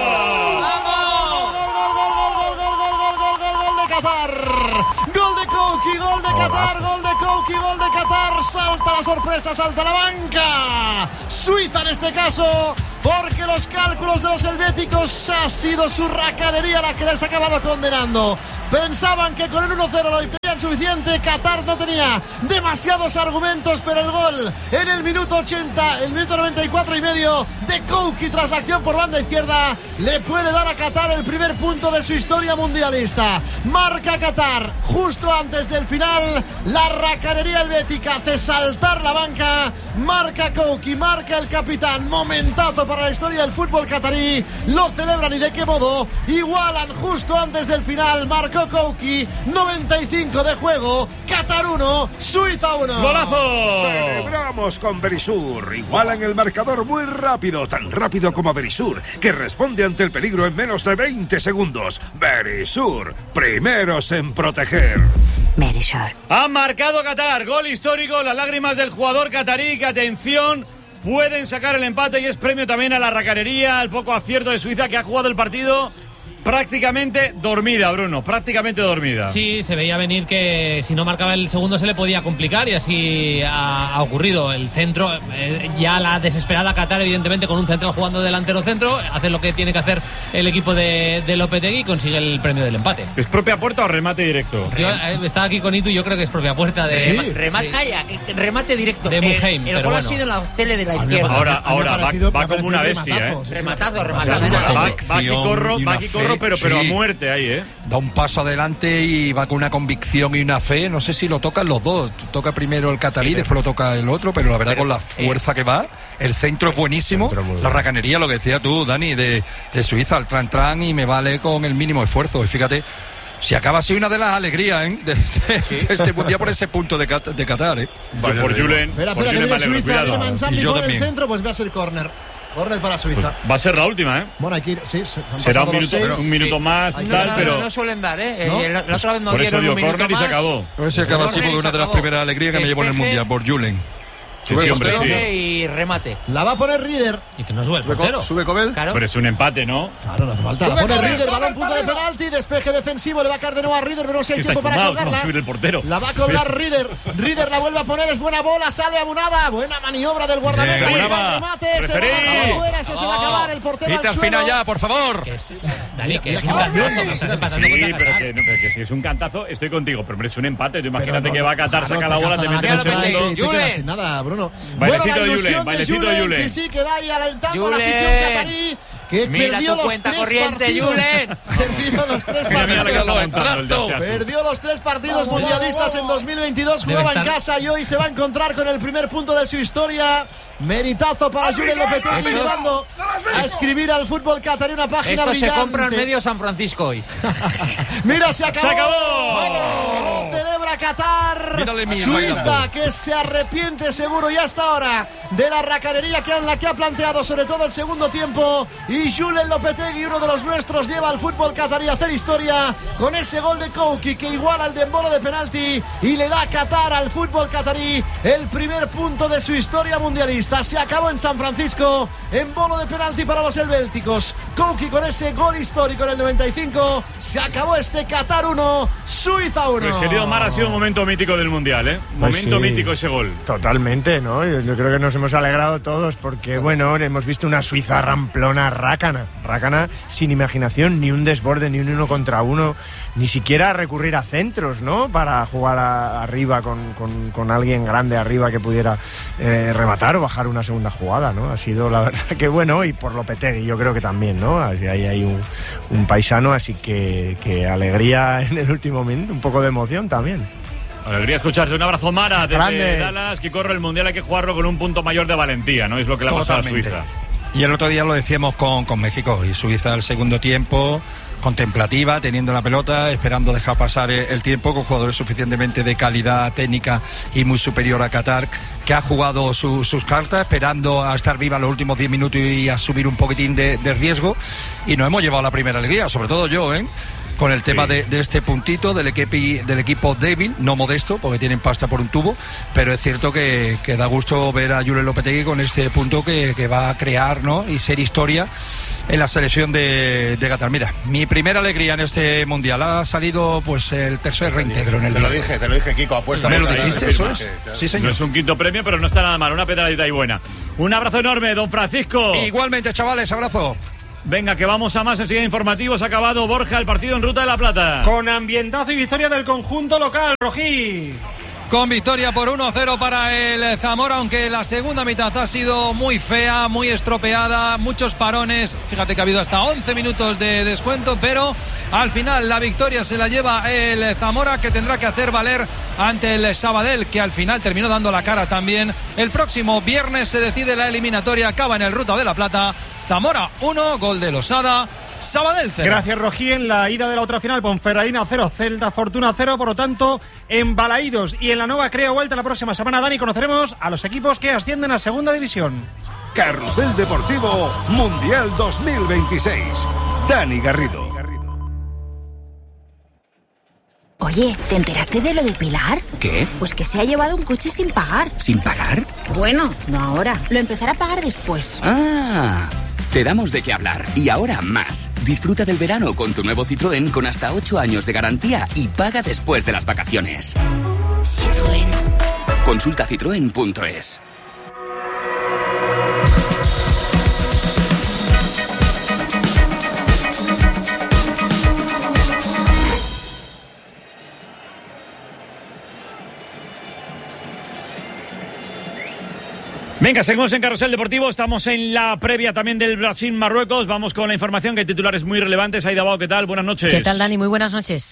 Gol de Qatar. Gol de Kouki, gol de Qatar, gol de Kouki, gol de Qatar. Salta la sorpresa, salta la banca. Suiza en este caso, porque los cálculos de los helvéticos ha sido su racanería la que les ha acabado condenando. Pensaban que con el uno cero lo tenían suficiente. Qatar no tenía demasiados argumentos, pero el gol en el minuto ochenta, el minuto noventa y cuatro y medio de Kouki tras la acción por banda izquierda le puede dar a Qatar el primer punto de su historia mundialista. Marca Qatar justo antes del final. La racanería helvética hace saltar la banca. Marca Kouki, marca el capitán. Momentazo para la historia del fútbol qatarí. Lo celebran y de qué modo. Igualan justo antes del final. Marcó Kouki. noventa y cinco de juego. Qatar uno, Suiza uno. ¡Golazo! Celebramos con Verisur. Igualan el marcador muy rápido, tan rápido como Verisur, que responde ante el peligro en menos de veinte segundos. Verisur, primeros en proteger. Verisur. Ha marcado Qatar, gol histórico, las lágrimas del jugador qatarí, que atención, pueden sacar el empate y es premio también a la racanería, al poco acierto de Suiza, que ha jugado el partido prácticamente dormida, Bruno, prácticamente dormida. Sí, se veía venir que si no marcaba el segundo se le podía complicar y así ha, ha ocurrido. El centro, eh, ya la desesperada Qatar, evidentemente, con un central jugando delantero centro, hace lo que tiene que hacer el equipo de, de Lopetegui y consigue el premio del empate. ¿Es propia puerta o remate directo? Yo eh, estaba aquí con Itu y yo creo que es propia puerta de... Sí, remate, sí. Calla, remate directo. De Muheim, El, el gol bueno. ha sido en la tele de la izquierda. Ahora, ahora va, va como una bestia, ¿eh? Rematazo, rematazo. Va aquí corro, va aquí corro, pero, pero sí. a muerte ahí, ¿eh? Da un paso adelante y va con una convicción y una fe. No sé si lo tocan los dos. Toca primero el qatarí, sí, después lo toca el otro, pero la verdad, pero, con la fuerza eh, que va. El centro es buenísimo. Centro la racanería, lo que decía tú, Dani, de, de Suiza, el tran tran, y me vale con el mínimo esfuerzo. Y fíjate, si acaba así una de las alegrías, ¿eh? de, de, sí. de este mundial por ese punto de, de Qatar, ¿eh? Vale, por Julen. Espera, por espera, Julen que viene Suiza, viene Manzambi por el centro, pues va a ser córner. Córner para Suiza. Pues va a ser la última, ¿eh? Bueno, aquí sí, será un minuto, un minuto sí. más, no, tal, no, pero no, no suelen dar, ¿eh? ¿No? La, la otra vez no por dieron eso un minuto córner y se acabó. Por eso se acaba así, porque una de las primeras alegrías que me llevó en el mundial, por Julen. Sí, sí, hombre, sí. Y remate. La va a poner Rieder. Y que no sube el portero. Sube Cobel. Claro. Pero es un empate, ¿no? Claro, no hace falta. La pone Rieder, balón punto de penalti, despeje defensivo, le va a caer de nuevo a Rieder, pero no sé si hay tiempo para colgarla. No subir el portero. La va a colgar Rieder. Rieder la vuelve a poner, es buena bola, sale abonada. Buena maniobra del guardameta. El remate, se va a fuera, eso se va a acabar el portero. Quita al final ya, por favor. Que es, Dani, que es un cantazo, que estás empatando. Sí, pero que, no, pero que si es un cantazo, estoy contigo, pero es un empate. Tú imagínate que va a Qatar, saca la bola, te mete en el segundo. Te quedas sin nada, Bruno. Bailecito de Julen, bailecito de Julen. Sí, sí, que va ahí alentando a la afición qatarí, que mira perdió los cuenta tres corriente, partidos. Julen. Perdió los tres mira, mira partidos. Perdió los tres partidos mundialistas en dos mil veintidós. Jugaba en casa y hoy se va a encontrar con el primer punto de su historia. Meritazo para Julen Lopetegui, ayudando a escribir al fútbol qatarí una página Esto brillante. se compra en medio San Francisco hoy. Mira, se acabó. ¡Se acabó! Bueno, celebra Qatar. Suiza, que se arrepiente seguro ya hasta ahora de la racanería que en la que ha planteado, sobre todo el segundo tiempo. Y Julen Lopetegui, uno de los nuestros, lleva al fútbol qatarí a hacer historia con ese gol de Kouki que iguala el de Embolo de penalti y le da a Qatar, al fútbol qatarí, el primer punto de su historia mundialista. Se acabó en San Francisco, Embolo de penalti para los helvéticos. Kouki con ese gol histórico en el noventa y cinco. Se acabó este Qatar uno, Suiza uno. Pues querido Mar, ha sido un momento mítico del mundial, ¿eh? Pues Momento sí, mítico ese gol. Totalmente, ¿no? Yo creo que nos hemos alegrado todos porque, bueno, hemos visto una Suiza ramplona, rácana. Rácana sin imaginación, ni un desborde, ni un uno contra uno, ni siquiera recurrir a centros, ¿no? Para jugar a, arriba con, con, con alguien grande arriba que pudiera eh, rematar o bajar una segunda jugada, ¿no? Ha sido la verdad que bueno, y por Lopetegui yo creo que también, ¿no? Así ahí hay un, un paisano, así que, que alegría en el último minuto, un poco de emoción también. Alegría escucharte. Un abrazo, Mara, desde Grande. Dallas, que corre el mundial, hay que jugarlo con un punto mayor de valentía, ¿no? Es lo que le ha pasado a Suiza. Y el otro día lo decíamos con, con México, y Suiza al segundo tiempo, contemplativa, teniendo la pelota, esperando dejar pasar el, el tiempo, con jugadores suficientemente de calidad técnica y muy superior a Qatar, que ha jugado su, sus cartas, esperando a estar viva los últimos diez minutos y a subir un poquitín de, de riesgo, y nos hemos llevado la primera alegría, sobre todo yo, ¿eh? Con el tema sí. de, de este puntito del equipo, del equipo débil, no modesto, porque tienen pasta por un tubo, pero es cierto que, que da gusto ver a Julen Lopetegui con este punto que, que va a crear, ¿no? Y ser historia en la selección de, de Qatar. Mira, mi primera alegría en este mundial ha salido pues el tercer reintegro en el Te día. lo dije, te lo dije, Kiko, apuesta. Me lo dijiste, eso es. Sí, señor. No es un quinto premio, pero no está nada mal, una pedradita y buena. Un abrazo enorme, don Francisco. Igualmente, chavales, abrazo. Venga, que vamos a más. Enseguida informativos. Ha acabado, Borja, el partido en Ruta de la Plata. Con ambientazo y victoria del conjunto local, Rojí. Con victoria por uno cero para el Zamora, aunque la segunda mitad ha sido muy fea, muy estropeada, muchos parones. Fíjate que ha habido hasta once minutos de descuento, pero al final la victoria se la lleva el Zamora, que tendrá que hacer valer ante el Sabadell, que al final terminó dando la cara también. El próximo viernes se decide la eliminatoria, acaba en el Ruta de la Plata. Zamora uno, gol de Losada, Sabadell cero. Gracias, Rojí. En la ida de la otra final, Ponferradina cero, Celta Fortuna cero. Por lo tanto, en Balaídos y en la nueva Crea Vuelta la próxima semana, Dani, conoceremos a los equipos que ascienden a Segunda División. Carrusel Deportivo Mundial dos mil veintiséis. Dani Garrido. Oye, ¿te enteraste de lo de Pilar? ¿Qué? Pues que se ha llevado un coche sin pagar. ¿Sin pagar? Bueno, no ahora. Lo empezará a pagar después. Ah, te damos de qué hablar. Y ahora más. Disfruta del verano con tu nuevo Citroën con hasta ocho años de garantía y paga después de las vacaciones. Citroën. Consulta citroen punto es. Venga, seguimos en Carrusel Deportivo, estamos en la previa también del Brasil-Marruecos, vamos con la información que hay titulares muy relevantes. Aida Bao, ¿qué tal? Buenas noches. ¿Qué tal, Dani? Muy buenas noches.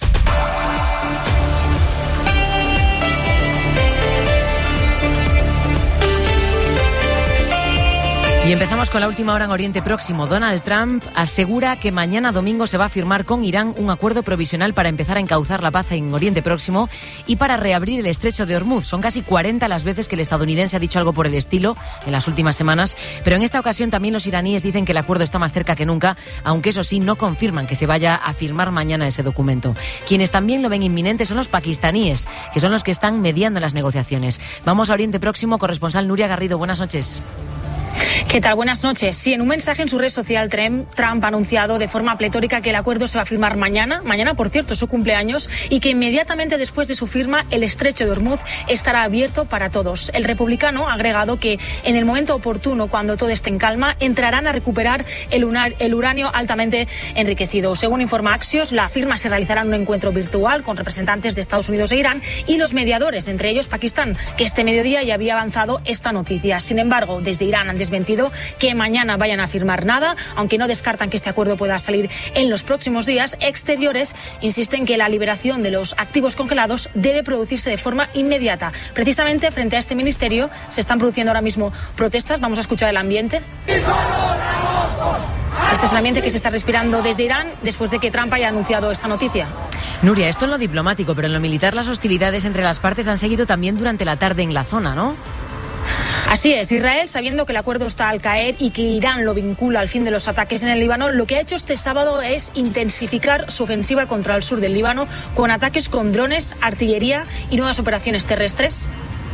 Y empezamos con la última hora en Oriente Próximo. Donald Trump asegura que mañana domingo se va a firmar con Irán un acuerdo provisional para empezar a encauzar la paz en Oriente Próximo y para reabrir el estrecho de Hormuz. Son casi cuarenta las veces que el estadounidense ha dicho algo por el estilo en las últimas semanas, pero en esta ocasión también los iraníes dicen que el acuerdo está más cerca que nunca, aunque eso sí, no confirman que se vaya a firmar mañana ese documento. Quienes también lo ven inminente son los pakistaníes, que son los que están mediando las negociaciones. Vamos a Oriente Próximo, corresponsal Nuria Garrido. Buenas noches. ¿Qué tal? Buenas noches. Sí, en un mensaje en su red social, Trump, Trump ha anunciado de forma pletórica que el acuerdo se va a firmar mañana, mañana, por cierto, su cumpleaños, y que inmediatamente después de su firma el estrecho de Hormuz estará abierto para todos. El republicano ha agregado que en el momento oportuno, cuando todo esté en calma, entrarán a recuperar el, unar, el uranio altamente enriquecido. Según informa Axios, la firma se realizará en un encuentro virtual con representantes de Estados Unidos e Irán y los mediadores, entre ellos Pakistán, que este mediodía ya había avanzado esta noticia. Sin embargo, desde Irán han desmentido que mañana vayan a firmar nada, aunque no descartan que este acuerdo pueda salir en los próximos días. Exteriores insisten que la liberación de los activos congelados debe producirse de forma inmediata. Precisamente frente a este ministerio se están produciendo ahora mismo protestas. Vamos a escuchar el ambiente. Este es el ambiente que se está respirando desde Irán después de que Trump haya anunciado esta noticia. Nuria, esto en lo diplomático, pero en lo militar las hostilidades entre las partes han seguido también durante la tarde en la zona, ¿no? Así es, Israel, sabiendo que el acuerdo está al caer y que Irán lo vincula al fin de los ataques en el Líbano, lo que ha hecho este sábado es intensificar su ofensiva contra el sur del Líbano con ataques con drones, artillería y nuevas operaciones terrestres.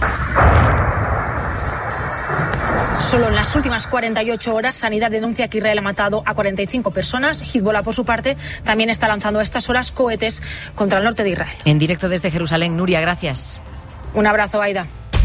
Solo en las últimas cuarenta y ocho horas, Sanidad denuncia que Israel ha matado a cuarenta y cinco personas. Hezbollah, por su parte, también está lanzando a estas horas cohetes contra el norte de Israel. En directo desde Jerusalén, Nuria, gracias. Un abrazo, Aida.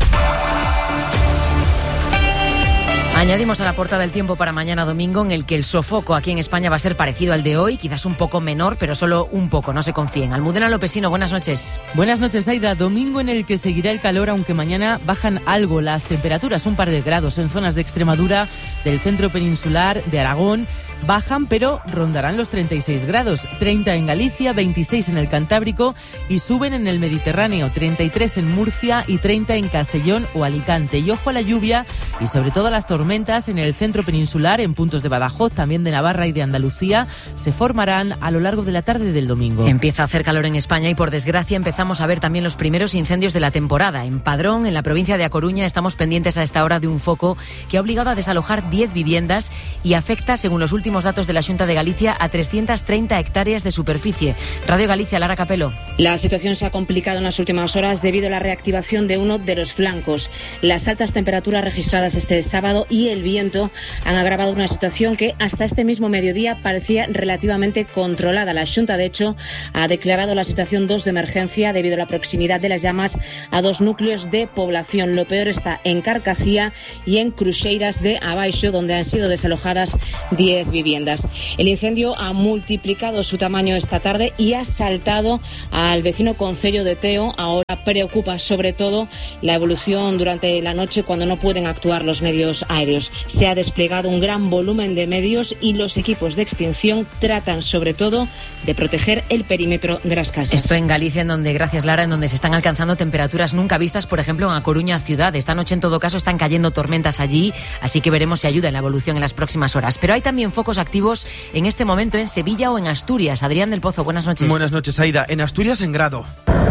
Añadimos a la portada del tiempo para mañana domingo, en el que el sofoco aquí en España va a ser parecido al de hoy, quizás un poco menor, pero solo un poco, no se confíen. Almudena Lopesino, buenas noches. Buenas noches, Aida. Domingo en el que seguirá el calor, aunque mañana bajan algo las temperaturas, un par de grados en zonas de Extremadura, del centro peninsular, de Aragón. Bajan, pero rondarán los treinta y seis grados, treinta en Galicia, veintiséis en el Cantábrico y suben en el Mediterráneo, treinta y tres en Murcia y treinta en Castellón o Alicante. Y ojo a la lluvia y sobre todo a las tormentas en el centro peninsular, en puntos de Badajoz, también de Navarra y de Andalucía, se formarán a lo largo de la tarde del domingo. Empieza a hacer calor en España y por desgracia empezamos a ver también los primeros incendios de la temporada. En Padrón, en la provincia de A Coruña, estamos pendientes a esta hora de un foco que ha obligado a desalojar diez viviendas y afecta, según los últimos datos de la Xunta de Galicia, a trescientas treinta hectáreas de superficie. Radio Galicia, Lara Capelo. La situación se ha complicado en las últimas horas debido a la reactivación de uno de los flancos. Las altas temperaturas registradas este sábado y el viento han agravado una situación que hasta este mismo mediodía parecía relativamente controlada. La Xunta, de hecho, ha declarado la situación dos de emergencia debido a la proximidad de las llamas a dos núcleos de población. Lo peor está en Carcacía y en Cruxeiras de Abaixo, donde han sido desalojadas diez viviendas. El incendio ha multiplicado su tamaño esta tarde y ha saltado al vecino concello de Teo. Ahora preocupa sobre todo la evolución durante la noche cuando no pueden actuar los medios aéreos. Se ha desplegado un gran volumen de medios y los equipos de extinción tratan sobre todo de proteger el perímetro de las casas. Esto en Galicia, en donde, gracias Lara, en donde se están alcanzando temperaturas nunca vistas, por ejemplo, en A Coruña ciudad. Esta noche, en todo caso, están cayendo tormentas allí, así que veremos si ayuda en la evolución en las próximas horas. Pero hay también focos activos en este momento en Sevilla o en Asturias. Adrián del Pozo, buenas noches. Buenas noches, Aida. En Asturias, en Grado.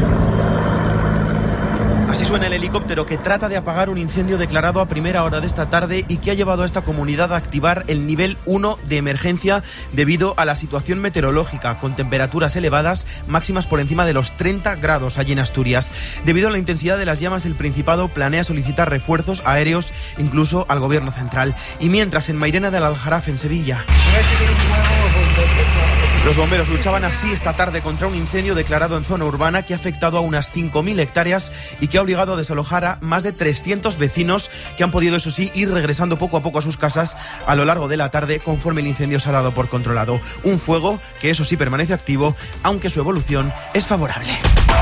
Así suena el helicóptero que trata de apagar un incendio declarado a primera hora de esta tarde y que ha llevado a esta comunidad a activar el nivel uno de emergencia debido a la situación meteorológica, con temperaturas elevadas, máximas por encima de los treinta grados allí en Asturias. Debido a la intensidad de las llamas, el Principado planea solicitar refuerzos aéreos incluso al Gobierno central. Y mientras, en Mairena del Aljarafe, en Sevilla, los bomberos luchaban así esta tarde contra un incendio declarado en zona urbana que ha afectado a unas cinco mil hectáreas y que ha obligado a desalojar a más de trescientos vecinos que han podido, eso sí, ir regresando poco a poco a sus casas a lo largo de la tarde conforme el incendio se ha dado por controlado. Un fuego que, eso sí, permanece activo, aunque su evolución es favorable.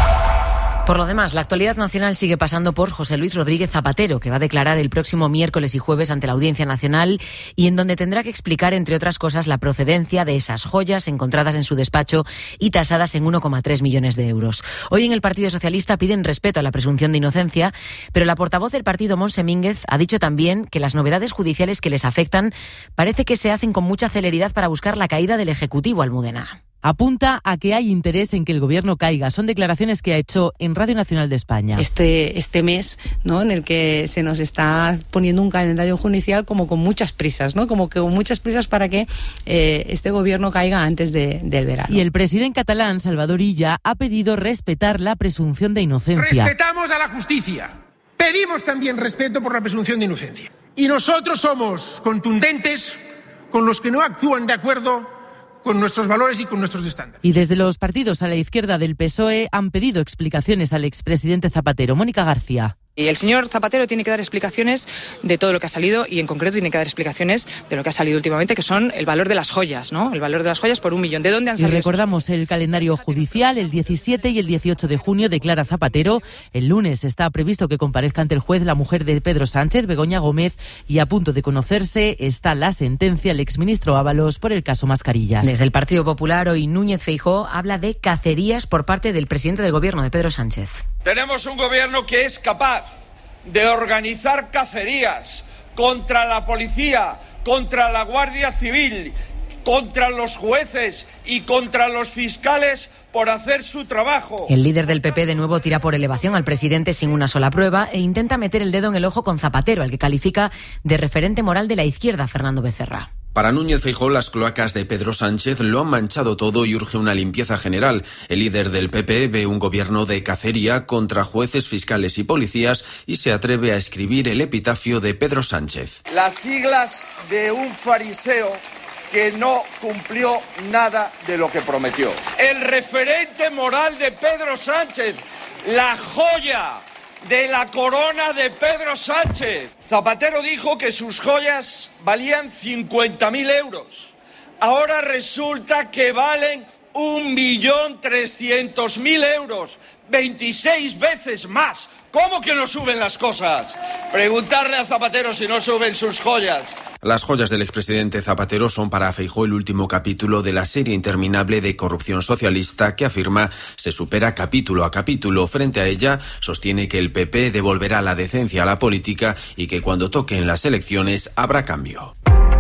Por lo demás, la actualidad nacional sigue pasando por José Luis Rodríguez Zapatero, que va a declarar el próximo miércoles y jueves ante la Audiencia Nacional y en donde tendrá que explicar, entre otras cosas, la procedencia de esas joyas encontradas en su despacho y tasadas en uno coma tres millones de euros. Hoy en el Partido Socialista piden respeto a la presunción de inocencia, pero la portavoz del partido, Montse Mínguez, ha dicho también que las novedades judiciales que les afectan parece que se hacen con mucha celeridad para buscar la caída del Ejecutivo, Almudena. Apunta a que hay interés en que el gobierno caiga. Son declaraciones que ha hecho en Radio Nacional de España. Este, este mes, ¿no?, en el que se nos está poniendo un calendario judicial como con muchas prisas, ¿no? Como que con muchas prisas para que eh, este gobierno caiga antes de, del verano. Y el presidente catalán, Salvador Illa, ha pedido respetar la presunción de inocencia. Respetamos a la justicia. Pedimos también respeto por la presunción de inocencia. Y nosotros somos contundentes con los que no actúan de acuerdo con nuestros valores y con nuestros estándares. Y desde los partidos a la izquierda del P S O E han pedido explicaciones al expresidente Zapatero. Mónica García. Y el señor Zapatero tiene que dar explicaciones de todo lo que ha salido y en concreto tiene que dar explicaciones de lo que ha salido últimamente, que son el valor de las joyas, ¿no? El valor de las joyas por un millón. ¿De dónde han salido? Y recordamos el calendario judicial. El diecisiete y el dieciocho de junio declara Zapatero. El lunes está previsto que comparezca ante el juez la mujer de Pedro Sánchez, Begoña Gómez, y a punto de conocerse está la sentencia al exministro Ábalos por el caso Mascarillas. Desde el Partido Popular, hoy Núñez Feijóo habla de cacerías por parte del presidente del gobierno, de Pedro Sánchez. Tenemos un gobierno que es capaz de organizar cacerías contra la policía, contra la Guardia Civil, contra los jueces y contra los fiscales por hacer su trabajo. El líder del P P de nuevo tira por elevación al presidente sin una sola prueba e intenta meter el dedo en el ojo con Zapatero, al que califica de referente moral de la izquierda, Fernando Becerra. Para Núñez Feijóo, las cloacas de Pedro Sánchez lo han manchado todo y urge una limpieza general. El líder del P P ve un gobierno de cacería contra jueces, fiscales y policías y se atreve a escribir el epitafio de Pedro Sánchez. Las siglas de un fariseo que no cumplió nada de lo que prometió. El referente moral de Pedro Sánchez, la joya de la corona de Pedro Sánchez. Zapatero dijo que sus joyas valían cincuenta mil euros. Ahora resulta que valen un millón trescientos mil euros. veintiséis veces más. ¿Cómo que no suben las cosas? Preguntarle a Zapatero si no suben sus joyas. Las joyas del expresidente Zapatero son para Feijóo el último capítulo de la serie interminable de corrupción socialista que, afirma, se supera capítulo a capítulo. Frente a ella, sostiene que el P P devolverá la decencia a la política y que cuando toquen las elecciones habrá cambio.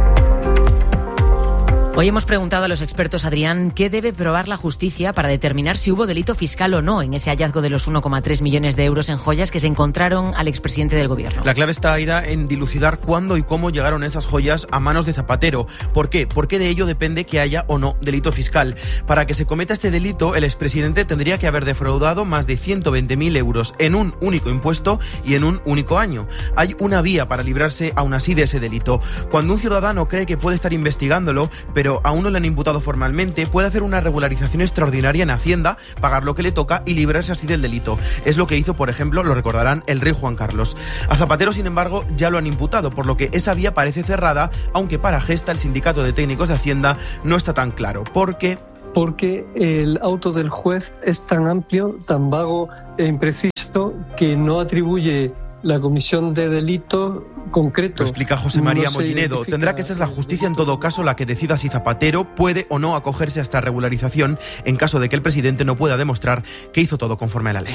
Hoy hemos preguntado a los expertos, Adrián, ¿qué debe probar la justicia para determinar si hubo delito fiscal o no en ese hallazgo de los uno coma tres millones de euros en joyas que se encontraron al expresidente del gobierno? La clave está, Aida, en dilucidar cuándo y cómo llegaron esas joyas a manos de Zapatero. ¿Por qué? Porque de ello depende que haya o no delito fiscal. Para que se cometa este delito, el expresidente tendría que haber defraudado más de ciento veinte mil euros en un único impuesto y en un único año. Hay una vía para librarse aún así de ese delito. Cuando un ciudadano cree que puede estar investigándolo, pero pero aún no le han imputado formalmente, puede hacer una regularización extraordinaria en Hacienda, pagar lo que le toca y librarse así del delito. Es lo que hizo, por ejemplo, lo recordarán, el rey Juan Carlos. A Zapatero, sin embargo, ya lo han imputado, por lo que esa vía parece cerrada, aunque para Gesta, el sindicato de técnicos de Hacienda, no está tan claro. ¿Por qué? Porque el auto del juez es tan amplio, tan vago e impreciso que no atribuye la comisión de delito concreto. Lo explica José María no Mollinedo. Tendrá que ser la justicia en todo caso la que decida si Zapatero puede o no acogerse a esta regularización en caso de que el presidente no pueda demostrar que hizo todo conforme a la ley.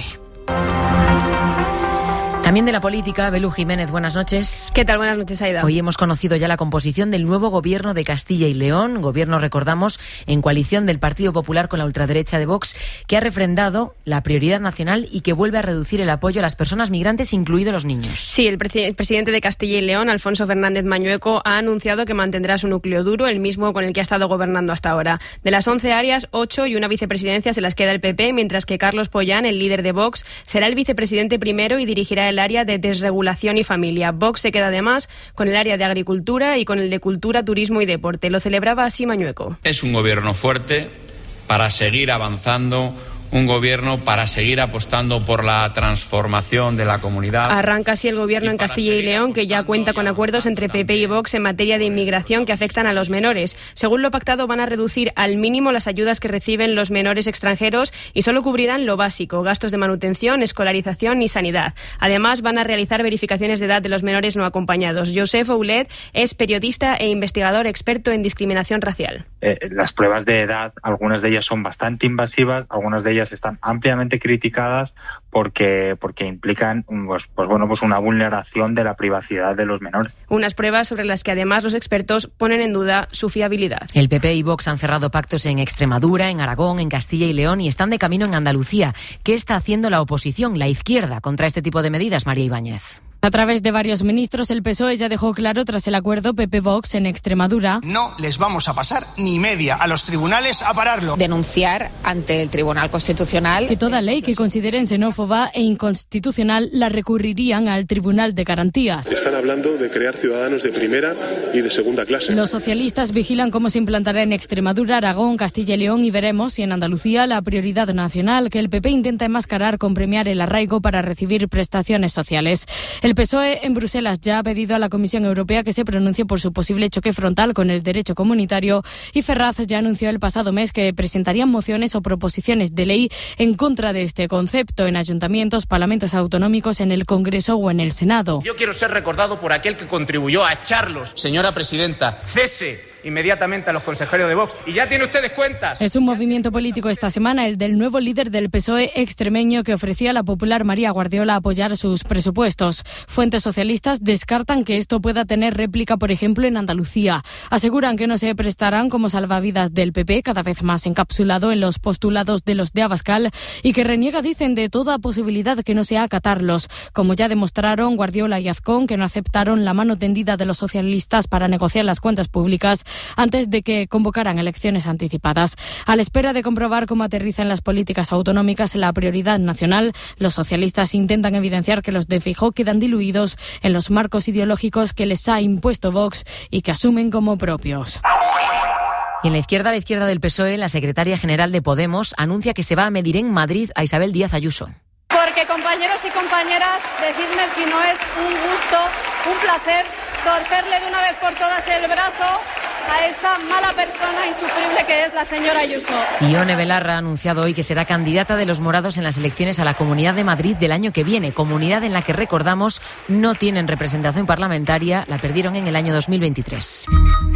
También de la política, Belú Jiménez, buenas noches. ¿Qué tal? Buenas noches, Aida. Hoy hemos conocido ya la composición del nuevo gobierno de Castilla y León, gobierno, recordamos, en coalición del Partido Popular con la ultraderecha de Vox, que ha refrendado la prioridad nacional y que vuelve a reducir el apoyo a las personas migrantes, incluidos los niños. Sí, el, pre- el presidente de Castilla y León, Alfonso Fernández Mañueco, ha anunciado que mantendrá su núcleo duro, el mismo con el que ha estado gobernando hasta ahora. De las once áreas, ocho y una vicepresidencia se las queda el P P, mientras que Carlos Pollán, el líder de Vox, será el vicepresidente primero y dirigirá el área de desregulación y familia. Vox se queda además con el área de agricultura y con el de cultura, turismo y deporte. Lo celebraba así Mañueco. Es un gobierno fuerte para seguir avanzando, un gobierno para seguir apostando por la transformación de la comunidad. Arranca así el gobierno en Castilla y León, que ya cuenta con acuerdos entre P P y Vox en materia de inmigración que afectan a los menores. Según lo pactado, van a reducir al mínimo las ayudas que reciben los menores extranjeros y solo cubrirán lo básico, gastos de manutención, escolarización y sanidad. Además, van a realizar verificaciones de edad de los menores no acompañados. Josep Oulet es periodista e investigador experto en discriminación racial. Eh, las pruebas de edad, algunas de ellas son bastante invasivas, algunas de ellas están ampliamente criticadas porque porque implican pues, pues bueno pues una vulneración de la privacidad de los menores. Unas pruebas sobre las que además los expertos ponen en duda su fiabilidad. El P P y Vox han cerrado pactos en Extremadura, en Aragón, en Castilla y León y están de camino en Andalucía. ¿Qué está haciendo la oposición, la izquierda, contra este tipo de medidas, María Ibáñez? A través de varios ministros, el P S O E ya dejó claro tras el acuerdo P P-Vox en Extremadura. No les vamos a pasar ni media a los tribunales a pararlo. Denunciar ante el Tribunal Constitucional que toda ley que consideren xenófoba e inconstitucional la recurrirían al Tribunal de Garantías. Están hablando de crear ciudadanos de primera y de segunda clase. Los socialistas vigilan cómo se implantará en Extremadura, Aragón, Castilla y León y veremos si en Andalucía la prioridad nacional que el P P intenta enmascarar con premiar el arraigo para recibir prestaciones sociales. El P S O E en Bruselas ya ha pedido a la Comisión Europea que se pronuncie por su posible choque frontal con el derecho comunitario y Ferraz ya anunció el pasado mes que presentarían mociones o proposiciones de ley en contra de este concepto en ayuntamientos, parlamentos autonómicos, en el Congreso o en el Senado. Yo quiero ser recordado por aquel que contribuyó a echarlos. Señora presidenta, cese inmediatamente a los consejeros de Vox. Y ya tiene ustedes cuentas. Es un movimiento político esta semana, el del nuevo líder del P S O E extremeño, que ofrecía a la popular María Guardiola apoyar sus presupuestos. Fuentes socialistas descartan que esto pueda tener réplica, por ejemplo, en Andalucía. Aseguran que no se prestarán como salvavidas del P P, cada vez más encapsulado en los postulados de los de Abascal, y que reniega, dicen, de toda posibilidad que no sea acatarlos, como ya demostraron Guardiola y Azcón, que no aceptaron la mano tendida de los socialistas para negociar las cuentas públicas antes de que convocaran elecciones anticipadas. A la espera de comprobar cómo aterrizan las políticas autonómicas la prioridad nacional, los socialistas intentan evidenciar que los de Feijóo quedan diluidos en los marcos ideológicos que les ha impuesto Vox y que asumen como propios. Y en la izquierda, la izquierda del P S O E, la secretaria general de Podemos anuncia que se va a medir en Madrid a Isabel Díaz Ayuso. Porque, compañeros y compañeras, decidme si no es un gusto, un placer, torcerle de una vez por todas el brazo a esa mala persona insufrible que es la señora Ayuso. Ione Belarra ha anunciado hoy que será candidata de los morados en las elecciones a la Comunidad de Madrid del año que viene, comunidad en la que, recordamos, no tienen representación parlamentaria, la perdieron en el año dos mil veintitrés.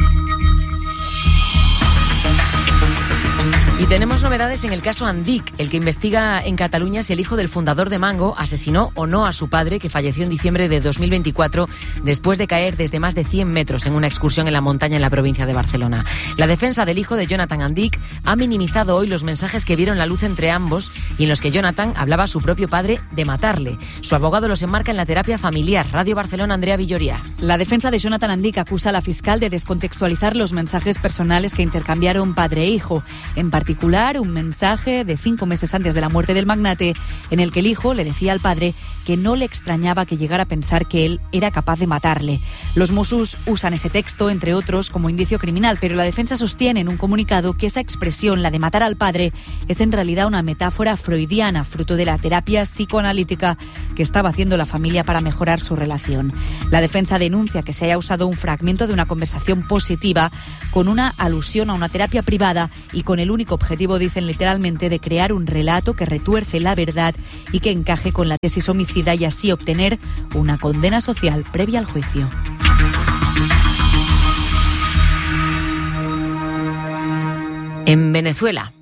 Y tenemos novedades en el caso Andic, el que investiga en Cataluña si el hijo del fundador de Mango asesinó o no a su padre, que falleció en diciembre de dos mil veinticuatro después de caer desde más de cien metros en una excursión en la montaña en la provincia de Barcelona. La defensa del hijo de Jonathan Andic ha minimizado hoy los mensajes que vieron la luz entre ambos y en los que Jonathan hablaba a su propio padre de matarle. Su abogado los enmarca en la terapia familiar. Radio Barcelona, Andrea Villoria. La defensa de Jonathan Andic acusa a la fiscal de descontextualizar los mensajes personales que intercambiaron padre e hijo. En particular, particular, un mensaje de cinco meses antes de la muerte del magnate, en el que el hijo le decía al padre que no le extrañaba que llegara a pensar que él era capaz de matarle. Los Mossos usan ese texto, entre otros, como indicio criminal, pero la defensa sostiene en un comunicado que esa expresión, la de matar al padre, es en realidad una metáfora freudiana, fruto de la terapia psicoanalítica que estaba haciendo la familia para mejorar su relación. La defensa denuncia que se haya usado un fragmento de una conversación positiva con una alusión a una terapia privada y con el único objetivo, dicen literalmente, de crear un relato que retuerce la verdad y que encaje con la tesis homicida y así obtener una condena social previa al juicio. En Venezuela.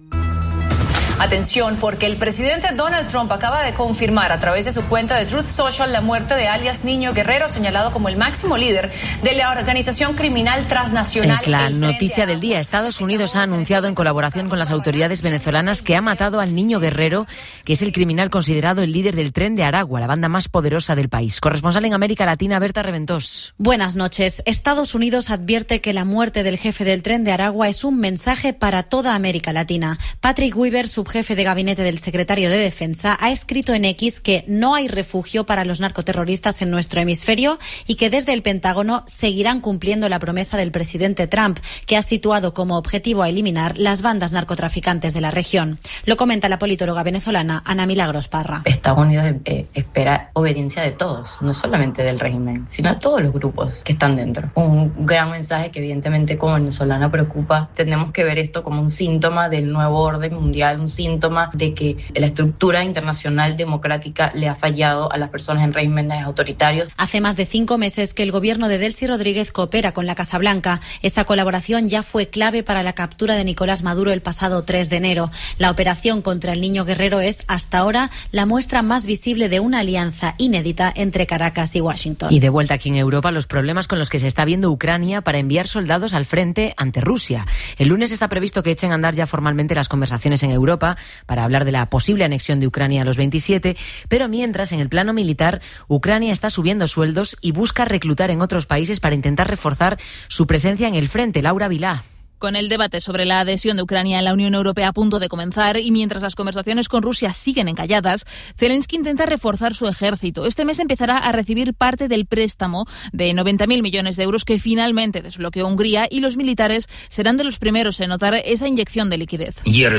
Atención, porque el presidente Donald Trump acaba de confirmar a través de su cuenta de Truth Social la muerte de alias Niño Guerrero, señalado como el máximo líder de la organización criminal transnacional. Es la noticia del día. Estados Unidos ha anunciado en colaboración con las autoridades venezolanas que ha matado al Niño Guerrero, que es el criminal considerado el líder del Tren de Aragua, la banda más poderosa del país. Corresponsal en América Latina, Berta Reventós. Buenas noches. Estados Unidos advierte que la muerte del jefe del Tren de Aragua es un mensaje para toda América Latina. Patrick Weaver, su jefe de gabinete del secretario de Defensa, ha escrito en X que no hay refugio para los narcoterroristas en nuestro hemisferio y que desde el Pentágono seguirán cumpliendo la promesa del presidente Trump, que ha situado como objetivo a eliminar las bandas narcotraficantes de la región. Lo comenta la politóloga venezolana Ana Milagros Parra. Estados Unidos eh, espera obediencia de todos, no solamente del régimen, sino de todos los grupos que están dentro. Un gran mensaje que evidentemente como venezolana preocupa. Tenemos que ver esto como un síntoma del nuevo orden mundial, un síntoma de que la estructura internacional democrática le ha fallado a las personas en regímenes autoritarios. Hace más de cinco meses que el gobierno de Delcy Rodríguez coopera con la Casa Blanca. Esa colaboración ya fue clave para la captura de Nicolás Maduro el pasado tres de enero. La operación contra el Niño Guerrero es, hasta ahora, la muestra más visible de una alianza inédita entre Caracas y Washington. Y de vuelta aquí en Europa, los problemas con los que se está viendo Ucrania para enviar soldados al frente ante Rusia. El lunes está previsto que echen a andar ya formalmente las conversaciones en Europa para hablar de la posible anexión de Ucrania a los veintisiete, pero mientras, en el plano militar, Ucrania está subiendo sueldos y busca reclutar en otros países para intentar reforzar su presencia en el frente. Laura Vilá. Con el debate sobre la adhesión de Ucrania a la Unión Europea a punto de comenzar y mientras las conversaciones con Rusia siguen encalladas, Zelensky intenta reforzar su ejército. Este mes empezará a recibir parte del préstamo de noventa mil millones de euros que finalmente desbloqueó Hungría y los militares serán de los primeros en notar esa inyección de liquidez.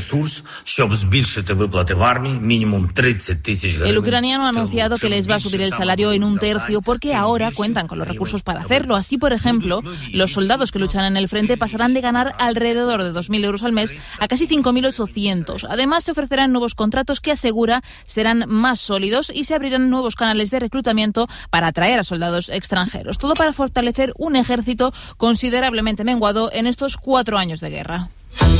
El ucraniano ha anunciado que les va a subir el salario en un tercio porque ahora cuentan con los recursos para hacerlo. Así, por ejemplo, los soldados que luchan en el frente pasarán de ganar alrededor de dos mil euros al mes a casi cinco mil ochocientos. Además, se ofrecerán nuevos contratos que asegura serán más sólidos y se abrirán nuevos canales de reclutamiento para atraer a soldados extranjeros. Todo para fortalecer un ejército considerablemente menguado en estos cuatro años de guerra.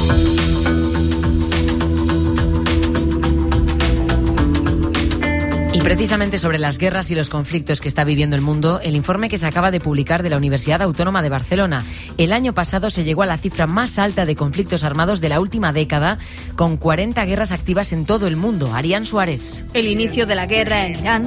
Y precisamente sobre las guerras y los conflictos que está viviendo el mundo, el informe que se acaba de publicar de la Universidad Autónoma de Barcelona. El año pasado se llegó a la cifra más alta de conflictos armados de la última década, con cuarenta guerras activas en todo el mundo. Arián Suárez. El inicio de la guerra en Irán,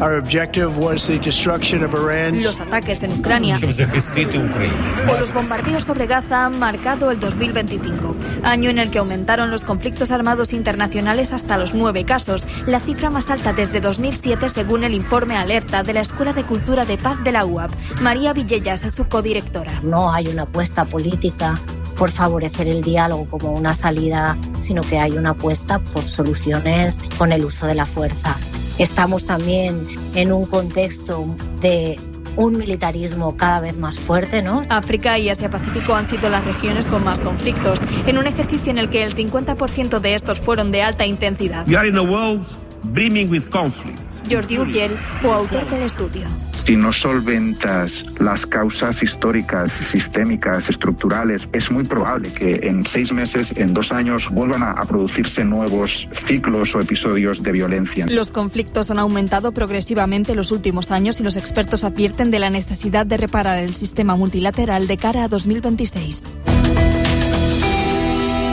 los ataques en Ucrania o los bombardeos sobre Gaza han marcado el dos mil veinticinco, año en el que aumentaron los conflictos armados internacionales hasta los nueve casos, la cifra más alta desde dos mil siete según el informe Alerta de la Escuela de Cultura de Paz de la U A P. María Villellas es su codirectora. No hay una apuesta política por favorecer el diálogo como una salida, sino que hay una apuesta por soluciones con el uso de la fuerza. Estamos también en un contexto de un militarismo cada vez más fuerte, ¿no? África y Asia-Pacífico han sido las regiones con más conflictos, en un ejercicio en el que el cincuenta por ciento de estos fueron de alta intensidad. We are in a world brimming with conflict. Jordi Urgell, coautor del estudio. Si no solventas las causas históricas, sistémicas, estructurales, es muy probable que en seis meses, en dos años, vuelvan a, a producirse nuevos ciclos o episodios de violencia. Los conflictos han aumentado progresivamente en los últimos años y los expertos advierten de la necesidad de reparar el sistema multilateral de cara a dos mil veintiséis.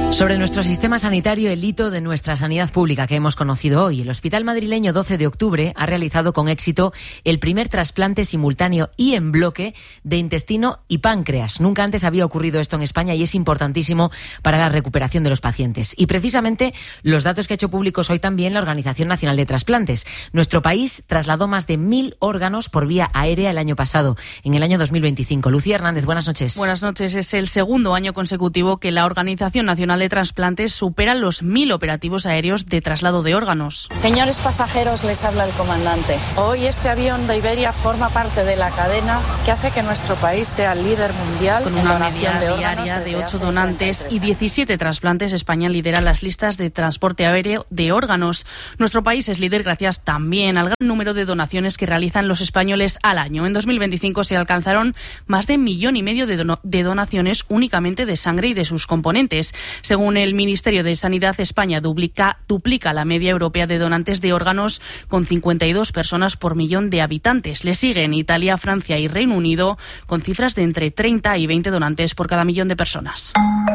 Sobre nuestro sistema sanitario, el hito de nuestra sanidad pública que hemos conocido hoy. El Hospital Madrileño doce de octubre ha realizado con éxito el primer trasplante simultáneo y en bloque de intestino y páncreas. Nunca antes había ocurrido esto en España y es importantísimo para la recuperación de los pacientes. Y precisamente los datos que ha hecho públicos hoy también la Organización Nacional de Trasplantes. Nuestro país trasladó más de mil órganos por vía aérea el año pasado, en el año dos mil veinticinco. Lucía Hernández, buenas noches. Buenas noches. Es el segundo año consecutivo que la Organización Nacional de Trasplantes supera los mil operativos aéreos de traslado de órganos. Señores pasajeros, les habla el comandante. Hoy este avión de Iberia forma parte de la cadena que hace que nuestro país sea líder mundial con en una donación media de diaria de ocho hace donantes treinta y y diecisiete trasplantes. España lidera las listas de transporte aéreo de órganos. Nuestro país es líder gracias también al gran número de donaciones que realizan los españoles al año. En dos mil veinticinco se alcanzaron más de un millón y medio de, dono- de donaciones únicamente de sangre y de sus componentes. Según el Ministerio de Sanidad, España duplica, duplica la media europea de donantes de órganos con cincuenta y dos personas por millón de habitantes. Le siguen Italia, Francia y Reino Unido con cifras de entre treinta y veinte donantes por cada millón de personas.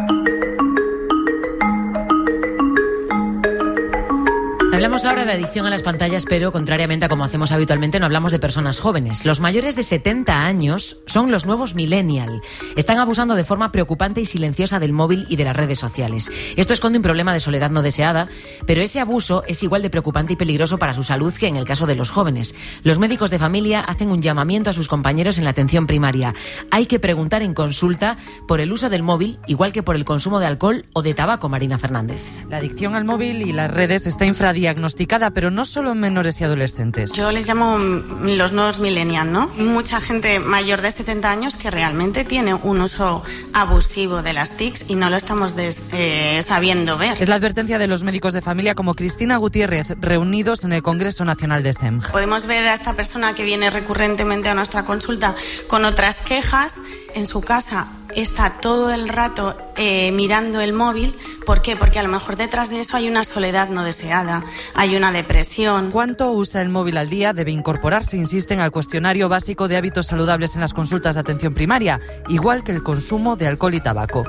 Hablamos ahora de adicción a las pantallas, pero contrariamente a como hacemos habitualmente, no hablamos de personas jóvenes. Los mayores de setenta años son los nuevos millennial. Están abusando de forma preocupante y silenciosa del móvil y de las redes sociales. Esto esconde un problema de soledad no deseada, pero ese abuso es igual de preocupante y peligroso para su salud que en el caso de los jóvenes. Los médicos de familia hacen un llamamiento a sus compañeros en la atención primaria. Hay que preguntar en consulta por el uso del móvil, igual que por el consumo de alcohol o de tabaco, Marina Fernández. La adicción al móvil y las redes está infradiagnosticada, pero no solo en menores y adolescentes. Yo les llamo los nuevos millennials, ¿no? Mucha gente mayor de setenta años que realmente tiene un uso abusivo de las T I Cs y no lo estamos des, eh, sabiendo ver. Es la advertencia de los médicos de familia como Cristina Gutiérrez, reunidos en el Congreso Nacional de S E M G. Podemos ver a esta persona que viene recurrentemente a nuestra consulta con otras quejas. En su casa está todo el rato eh, mirando el móvil. ¿Por qué? Porque a lo mejor detrás de eso hay una soledad no deseada, hay una depresión. ¿Cuánto usa el móvil al día? Debe incorporarse, insisten, al cuestionario básico de hábitos saludables en las consultas de atención primaria, igual que el consumo de alcohol y tabaco.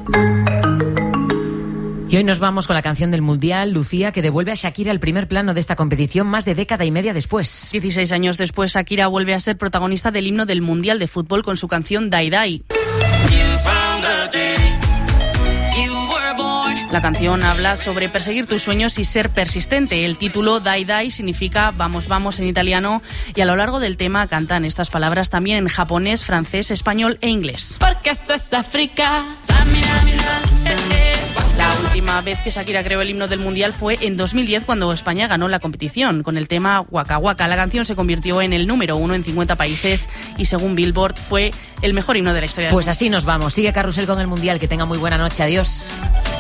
Y hoy nos vamos con la canción del Mundial, Lucía, que devuelve a Shakira al primer plano de esta competición más de década y media después. dieciséis años después, Shakira vuelve a ser protagonista del himno del Mundial de Fútbol con su canción Die Die. La canción habla sobre perseguir tus sueños y ser persistente. El título Die Die significa vamos, vamos en italiano y a lo largo del tema cantan estas palabras también en japonés, francés, español e inglés. Porque esto es África. La última vez que Shakira creó el himno del Mundial fue en dos mil diez, cuando España ganó la competición con el tema Waka Waka. La canción se convirtió en el número uno en cincuenta países y según Billboard fue el mejor himno de la historia. Pues así nos vamos. Sigue Carrusel con el Mundial. Que tenga muy buena noche. Adiós.